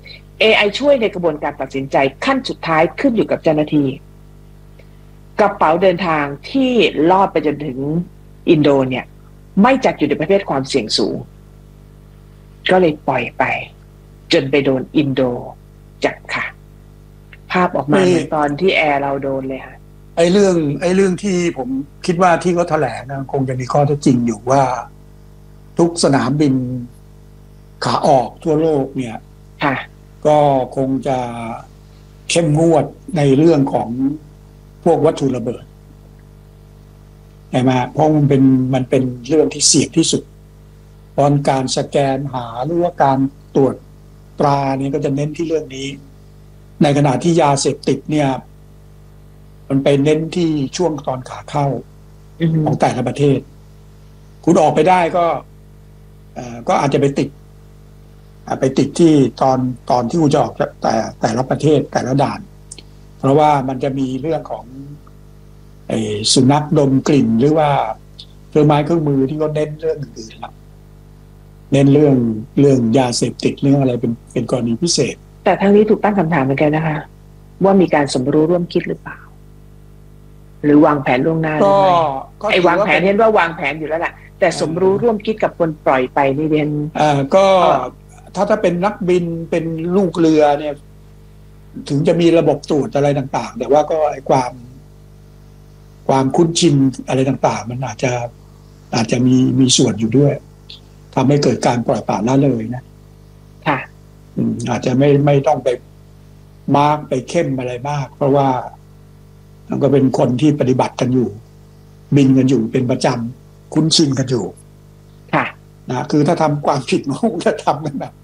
G: AI ช่วยในกระบวนการตัดสินใจขั้นสุดท้ายขึ้นอยู่กับเจ้าหน้าที่กระเป๋าเดินทางที่ลอดไปจนถึงอินโดเนี่ยไม่จัดอยู่ในประเภทความเสี่ยงสูงก็เลยปล่อยไปจนไปโดนอินโดจับค่ะภาพออกมาเหมือนตอนที่แอร์เราโดนเลยค่ะ
F: ไอ้เรื่องที่ผมคิดว่าที่เขาแถลงนะคงจะมีข้อเท็จจริงอยู่ว่าทุกสนามบินขาออกทั่วโลกเนี่ย
G: ค่ะ
F: ก็คงจะเข้มงวดในเรื่องของพวกวัตถุระเบิดใช่ไหมเพราะมันเป็นเรื่องที่เสี่ยงที่สุดตอนการสแกนหาหรือว่าการตรวจตราเนี่ยก็จะเน้นที่เรื่องนี้ในขณะที่ยาเสพติดเนี่ยมันไปเน้นที่ช่วงตอนขาเข้าของแต่ละประเทศคุณออกไปได้ก็อาจจะไปติดที่ตอนที่คุณจะออกจากแต่ละประเทศแต่ละด่านเพราะว่ามันจะมีเรื่องของสุนัขดมกลิ่นหรือว่าเครื่องไม้เครื่องมือที่เขาเน้นเรื่องอื่นๆแล้วเน้นเรื่องยาเสพติดเรื่องอะไรเป็นกรณีพิเศษ
G: แต่ทั้งนี้ถูกตั้งคำถามเหมือนกันนะคะว่ามีการสมรู้ร่วมคิดหรือเปล่าหรือวางแผนล่วงหน้าหรือไม่ไอ้วางแผนเห็นว่าวางแผนอยู่แล้วแหละแต่สมรู้ร่วมคิดกับคนปล่อยไปนี่เรียน
F: ก็ถ้าเป็นนักบินเป็นลูกเรือเนี่ยถึงจะมีระบบตรวจอะไรต่างๆแต่ว่าก็ไอ้ความคุ้นชินอะไรต่างๆมันอาจจะมีส่วนอยู่ด้วยทำให้เกิดการปล่อยปละละเลยนะ
G: ค่ะ
F: อาจจะไม่ต้องไปมาร์กไปเข้มอะไรมากเพราะว่ามันก็เป็นคนที่ปฏิบัติกันอยู่บินกันอยู่เป็นประจำคุ้นชินกันอยู่
G: ค่ะ
F: นะคือถ้าทำความผิดมันก็จะทำกันแบบ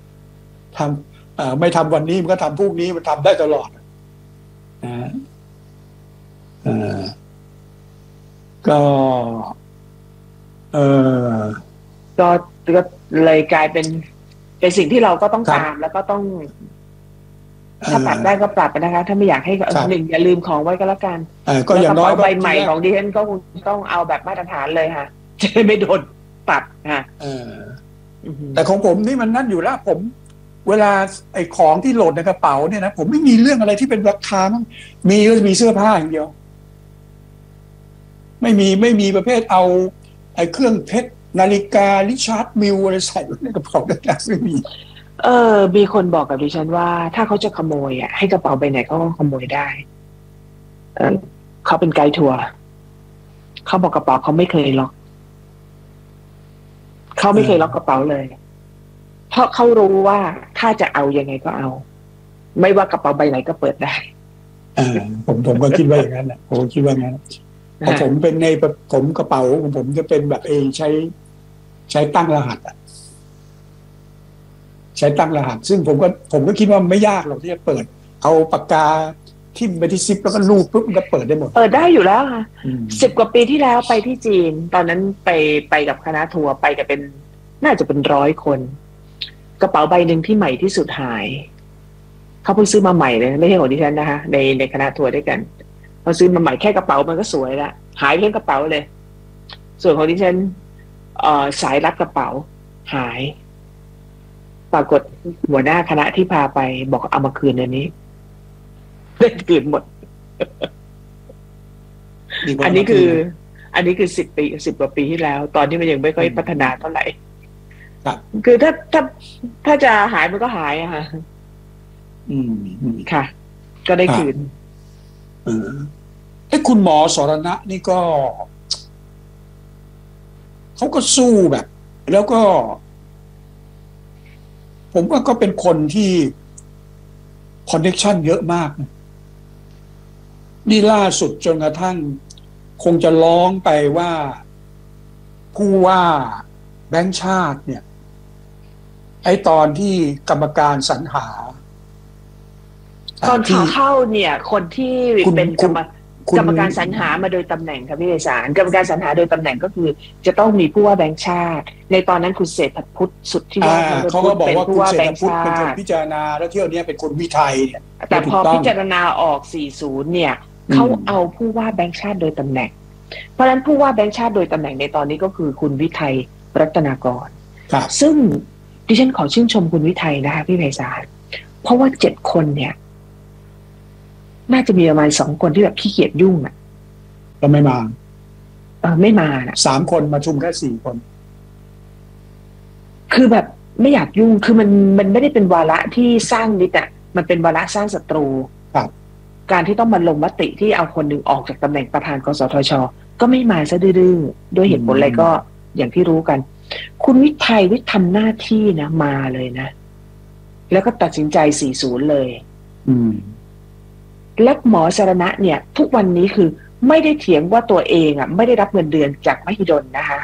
F: ไม่ทำวันนี้มันก็ทำพรุ่งนี้มันทำได้ตลอดก็
G: เลยกลายเป็นสิ่งที่เราก็ต้องตามแล้วก็ต้องถ้าปรับได้ก็ปรับไปนะคะถ้าไม่อยากให้หนึ่งอย่าลืมของไว้ก็แล้วกัน
F: ก็อย่างน้อย
G: ใบใหม่ของดิฉันก็คงต้องเอาแบบมาตรฐานเลยค่ะจะไม่โดนปรับค่ะ
F: แต่ของผมนี่มันนั่นอยู่แล้วผมเวลาไอ้ของที่โหลดในกระเป๋าเนี่ยนะผมไม่มีเรื่องอะไรที่เป็นราคามีก็มีเสื้อผ้าอย่างเดียวไม่มีประเภทเอาไอ้เครื่องเพชรนาฬิการิชาร์ดมิลอะไรใส่ในกระเป๋าได้ไม่มี
G: มีคนบอกกับดิฉันว่าถ้าเขาจะขโมยให้กระเป๋าใบไหนเขาก็ขโมยได้เขาเป็นไกด์ทัวร์เขาบอกกระเป๋าเขาไม่เคยล็อกเขาไม่เคยล็อกกระเป๋าเลยเพราะเขารู้ว่าถ้าจะเอายังไงก็เอาไม่ว่ากระเป๋าใบไหนก็เปิดได้
F: ผมก็คิดว่าอย่างนั้นแหละผมคิดว่างั้นพอผมเป็นในผมกระเป๋าของผมจะเป็นแบบใช้ตั้งรหัสใช้ตั้งรหัสซึ่งผมก็คิดว่าไม่ยากหรอกที่จะเปิดเอาปากกาทิ่มไปที่ซิปแล้วก็ลูบปุ๊บมันก็เปิดได้หมด
G: เปิดได้อยู่แล้วค่ะ10 กว่าปีที่แล้วไปที่จีนตอนนั้นไปกับคณะทัวร์ไปกันเป็นน่าจะเป็น100 คนกระเป๋าใบหนึ่งที่ใหม่ที่สุดหายเขาเพิ่งซื้อมาใหม่เลยไม่ใช่ของดิฉันนะคะในคณะทัวร์ด้วยกันเขาซื้อมาใหม่แค่กระเป๋ามันก็สวยละหายเรื่องกระเป๋าเลยส่วนของดิฉันสายรัดกระเป๋าหายปรากฏหัวหน้าคณะที่พาไปบอกเอามาคืนอันนี้ได้คืนหมด อันนี้คือ10 กว่าปีที่แล้วตอนที่มันยังไม่ค่อยพัฒนาเท่าไหร่คือถ้าจะหายมันก็หายอะค่ะค่ะก็ได้คืน
F: คุณหมอสรณะนี่ก็เขาก็สู้แบบ แล้วก็ผมว่าก็เป็นคนที่คอนเนคชั่นเยอะมากนะนี่ล่าสุดจนกระทั่งคงจะร้องไปว่าผู้ว่าแบงค์ชาติเนี่ยไอ้ตอนที่กรรมการสรรหา
G: ตอนขาเข้าเนี่ยคนที่เป็นกรรมการสรรหามาโดยตำแหน่งครับพี่ไพศาลกรรมการสรรหาโดยตำแหน่งก็คือจะต้องมีผู้ว่าแบงค์ชาติในตอนนั้นคุณเศรษฐพุทธสุทธิวัฒน์
F: เขาก็บอกว่าคุณเศรษฐพุทธเป็นคนพิจารณาแล้วเที่ยวนี้เป็นคนวิทัยเนี่ย
G: แต่พอพิจารณาออก40เนี่ยเขาเอาผู้ว่าแบงค์ชาติโดยตำแหน่งเพราะฉะนั้นผู้ว่าแบงค์ชาติโดยตำแหน่งในตอนนี้ก็คือคุณวิทัยรัตนากรซึ่งดิฉันขอชื่นชมคุณวิทัยนะคะพี่ไพศาลเพราะว่า7 คนเนี่ยน่าจะมีประมาณ2 คนที่แบบขี้เกียจยุ่งอ่ะ
F: ก็ไม่มา
G: ไม่มานะ
F: 3 คนมาชุมแค่4 คน
G: คือแบบไม่อยากยุ่งคือมันไม่ได้เป็นวาระที่สร้างมิตรอ่ะมันเป็นวาระสร้างศัตรู
F: ครับ
G: การที่ต้องมาลงมติที่เอาคนหนึ่งออกจากตำแหน่งประธานกสทช.ก็ไม่มาซะดื้อๆด้วยเหตุผลอะไรก็อย่างที่รู้กันคุณวิทัยทำหน้าที่นะมาเลยนะแล้วก็ตัดสินใจ40เลยและหมอสรณะเนี่ยทุกวันนี้คือไม่ได้เถียงว่าตัวเองอ่ะไม่ได้รับเงินเดือนจากมหิดลนะคะ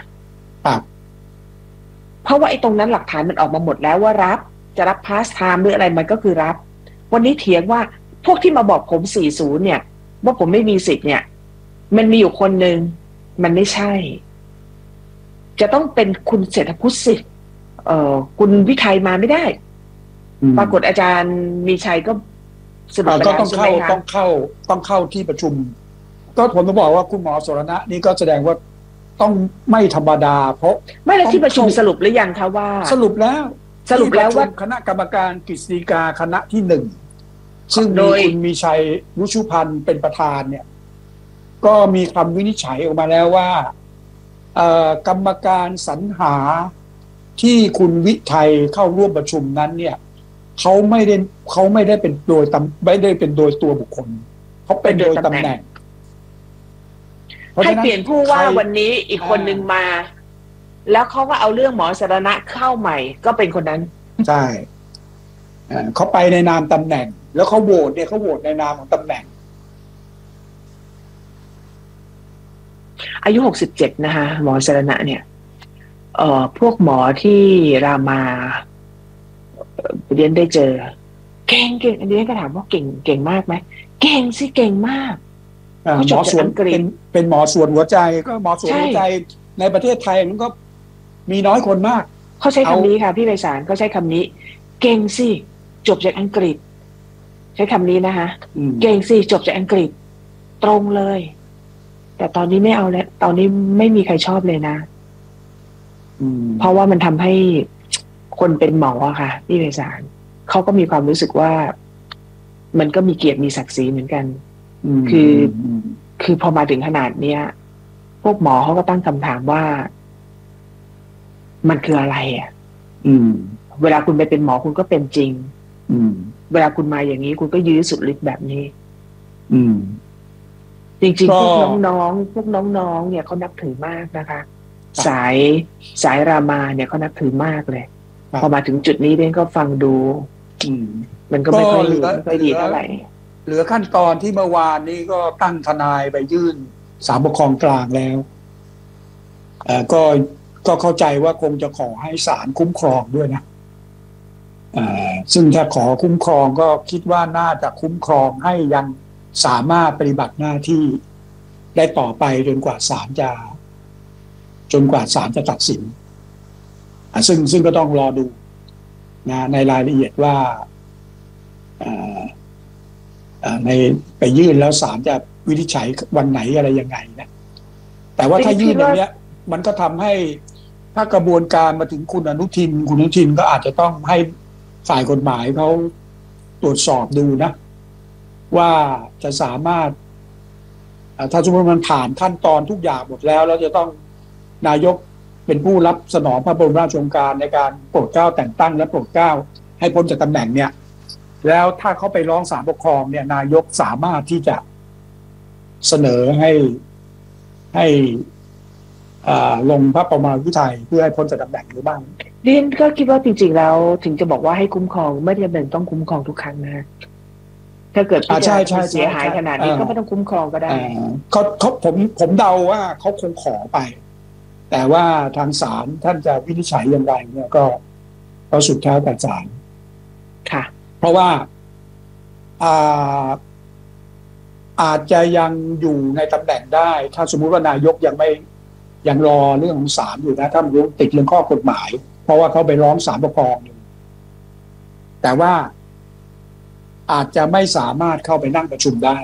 G: เพราะว่าไอ้ตรงนั้นหลักฐานมันออกมาหมดแล้วว่ารับจะรับพาสไทม์หรืออะไรมันก็คือรับวันนี้เถียงว่าพวกที่มาบอกผม40เนี่ยว่าผมไม่มีสิทธิ์เนี่ยมันมีอยู่คนหนึ่งมันไม่ใช่จะต้องเป็นคุณเศรษฐพุทธสิคุณวิทัยมาไม่ได้ปรากฏอาจารย์มีชัยก็
F: สรุปก็ต้องเข้าที่ประชุมก็ผมต้องบอกว่าคุณหมอสรณะนี่ก็แสดงว่าต้องไม่ธรรมดาเพราะ
G: ไม่ได้ที่ประชุมสรุปหรือยังคะว่า
F: สรุปแล้วว่าคณะกรรมการกฤษฎีกาคณะที่1ซึ่งโดยคุณมีชัยรุชุพันธ์เป็นประธานเนี่ยก็มีคำวินิจฉัยออกมาแล้วว่ากรรมการสรรหาที่คุณวิทัยเข้าร่วมประชุมนั้นเนี่ยเขาไม่ได้เป็นโดยตัวบุคคลเขาเป็นโดยตำแหน่ง
G: ให้เปลี่ยนผู้ว่าวันนี้อีกคนหนึ่งมาแล้วเขาก็เอาเรื่องหมอสรณะเข้าใหม่ก็เป็นคนนั้น
F: ใช่เขาไปในนามตำแหน่งแล้วเขาโหวตในนามของตำแหน่ง
G: อายุ67นะคะหมอสรณะเนี่ยพวกหมอที่รามาเรียนได้เจอเก่งอันนี้ก็ถามว่าเก่งมากไหมเก่งสิเก่งมาก
F: หมอส่วนเป็นหมอส่วนหัวใจก็หมอส่วนหัวใจในประเทศไทยมันก็มีน้อยคนมาก
G: เขาใช้คำนี้ค่ะพี่ไพศาลเขาใช้คำนี้เก่งสิจบจากอังกฤษใช้คำนี้นะคะเก่งสิจบจากอังกฤษตรงเลยแต่ตอนนี้ไม่เอาแล้วตอนนี้ไม่มีใครชอบเลยนะเพราะว่ามันทำให้คนเป็นหมออะค่ะพี่ไพศาลเขาก็มีความรู้สึกว่ามันก็มีเกียรติมีศักดิ์ศรีเหมือนกันคือพอมาถึงขนาดเนี้ยพวกหมอเขาก็ตั้งคำถามว่ามันคืออะไรอ่ะเวลาคุณไปเป็นหมอคุณก็เป็นจริงเวลาคุณมาอย่างนี้คุณก็ยื้อสุดฤทธิ์แบบนี้จริงๆพวกน้องเนี่ยเขานับถือมากนะคะสายรามาเนี่ยเขานับถือมากเลยพอมาถึงจุดนี้เด่นก็ฟังดูมันก็ไม่ค่อยดีเท่าไหร่
F: เหลือขั้นตอนที่เมื่อวานนี้ก็ตั้งทนายไปยื่นศาลปกครองกลางแล้วก็เข้าใจว่าคงจะขอให้ศาลคุ้มครองด้วยนะซึ่งถ้าขอคุ้มครองก็คิดว่าน่าจะคุ้มครองให้ยังสามารถปฏิบัติหน้าที่ได้ต่อไปจนกว่าศาลจะตัดสินซึ่งก็ต้องรอดูนะในรายละเอียดว่าในไปยื่นแล้วศาลจะวินิจฉัยวันไหนอะไรยังไงนะแต่ว่าถ้ายื่นอย่างเนี้ยมันก็ทำให้ถ้ากระบวนการมาถึงคุณอนุทินก็อาจจะต้องให้ฝ่ายกฎหมายเขาตรวจสอบดูนะว่าจะสามารถถ้าสมมติมันผ่านขั้นตอนทุกอย่างหมดแล้วจะต้องนายกเป็นผู้รับสนองพระบรมราชโองการในการโปรดเกล้าแต่งตั้งและโปรดเกล้าให้พ้นจากตำแหน่งเนี่ยแล้วถ้าเขาไปร้องศาลปกครองเนี่ยนายกสามารถที่จะเสนอให้ลงพระประมาพิไทยเพื่อให้พ้นจากตำแหน่งหรือบ้าง
G: เรียนก็คิดว่าจริงๆแล้วถึงจะบอกว่าให้คุ้มครองไม่จำเป็นต้องคุ้มครองทุกครั้งนะถ้าเกิด
F: ใช่
G: เสียหายขนาดนี้ก็ไม่ต้องคุ้มครองก็ได้
F: ผมเดาว่าเขาคงขอไปแต่ว่าทางศาลท่านจะวินิจฉัยอย่างไรเนี่ยก็สุดแท้แต่ศาล
G: ค่ะ
F: เพราะว่าอาจจะยังอยู่ในตำแหน่งได้ ถ้าสมมุติว่านายกยังรอเรื่องของศาลอยู่นะถ้ามันติดเรื่องข้อกฎหมายเพราะว่าเขาไปร้องศาลปกครองอยู่แต่ว่าอาจจะไม่สามารถเข้าไปนั่งประชุมได้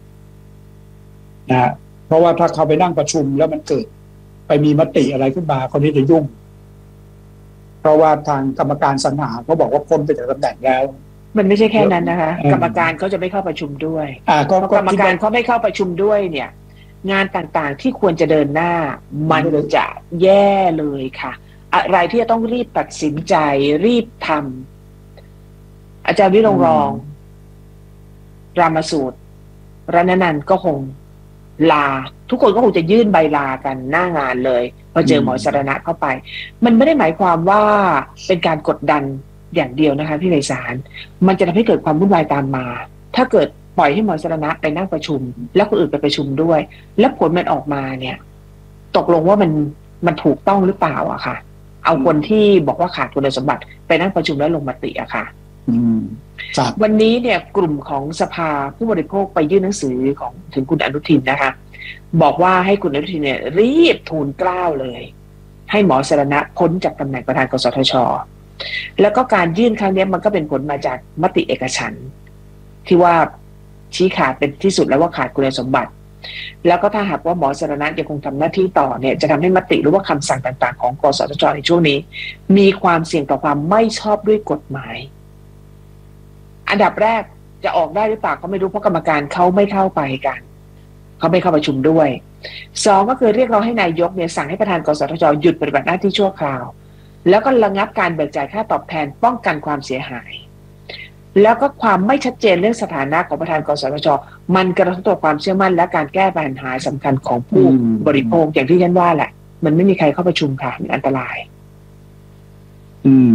F: นะเพราะว่าถ้าเขาไปนั่งประชุมแล้วมันเกิดไปมีมติอะไรขึ้นมาคนนี้จะยุ่งเพราะว่าทางกรรมการสรรหาเขาบอกว่าพ้นไปจากตำแหน่งแล้ว
G: มันไม่ใช่แค่นั้นนะคะกรรมการเขาจะไม่เข้าประชุมด้วยกรรมการเขาไม่เข้าประชุมด้วยเนี่ยงานต่างๆที่ควรจะเดินหน้ามันจะแย่เลยค่ะอะไรที่จะต้องรีบตัดสินใจรีบทำอาจารย์วิรงรองรามสูตรรณนันท์ก็คงลาทุกคนก็คงจะยื่นใบลากันหน้างานเลยพอเจอหมอสรณะเข้าไปมันไม่ได้หมายความว่าเป็นการกดดันอย่างเดียวนะคะพี่ไพศาลมันจะทำให้เกิดความวุ่นวายตามมาถ้าเกิดปล่อยให้หมอสรณะไปนั่งประชุมแล้วคนอื่นไปประชุมด้วยแล้วผลมันออกมาเนี่ยตกลงว่ามันถูกต้องหรือเปล่าอะค่ะเอาคนที่บอกว่าขาดคุณสมบัติไปนั่งประชุมแล้วลงมติอะค่ะวันนี้เนี่ยกลุ่มของสภาผู้บริโภคไปยื่นหนังสือของถึงคุณอนุทินนะคะบอกว่าให้คุณอนุทินเนี่ยรีบทูลเกล้าเลยให้หมอสรณะพ้นจากตำแหน่งประธานกสทช.แล้วก็การยื่นครั้งนี้มันก็เป็นผลมาจากมติเอกฉันท์ที่ว่าชี้ขาดเป็นที่สุดแล้วว่าขาดคุณสมบัติแล้วก็ถ้าหากว่าหมอสรณะยังคงทำหน้าที่ต่อเนี่ยจะทำให้มติหรือว่าคำสั่งต่างๆของกสทช.ในช่วงนี้มีความเสี่ยงต่อความไม่ชอบด้วยกฎหมายอันดับแรกจะออกได้หรือเปล่าก็ไม่รู้เพราะกรรมการเขาไม่เข้าไปกันเขาไม่เข้าประชุมด้วยสองก็คือเรียกร้องให้นายกเนี่ยสั่งให้ประธานกสทช.หยุดปฏิบัติหน้าที่ชั่วคราวแล้วก็ระงับการเบิกจ่ายค่าตอบแทนป้องกันความเสียหายแล้วก็ความไม่ชัดเจนเรื่องสถานะของประธานกสทช.มันกระทบต่อความเชื่อมั่นและการแก้ปัญหาสำคัญของผู้บริโภคอย่างที่ฉันว่าแหละมันไม่มีใครเข้าประชุมค่ะมันอันตราย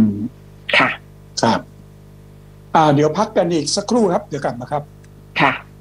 G: ค่ะ
F: ครับเดี๋ยวพักกันอีกสักครู่ครับเดี๋ยวกลับมาครับ
G: ค่ะ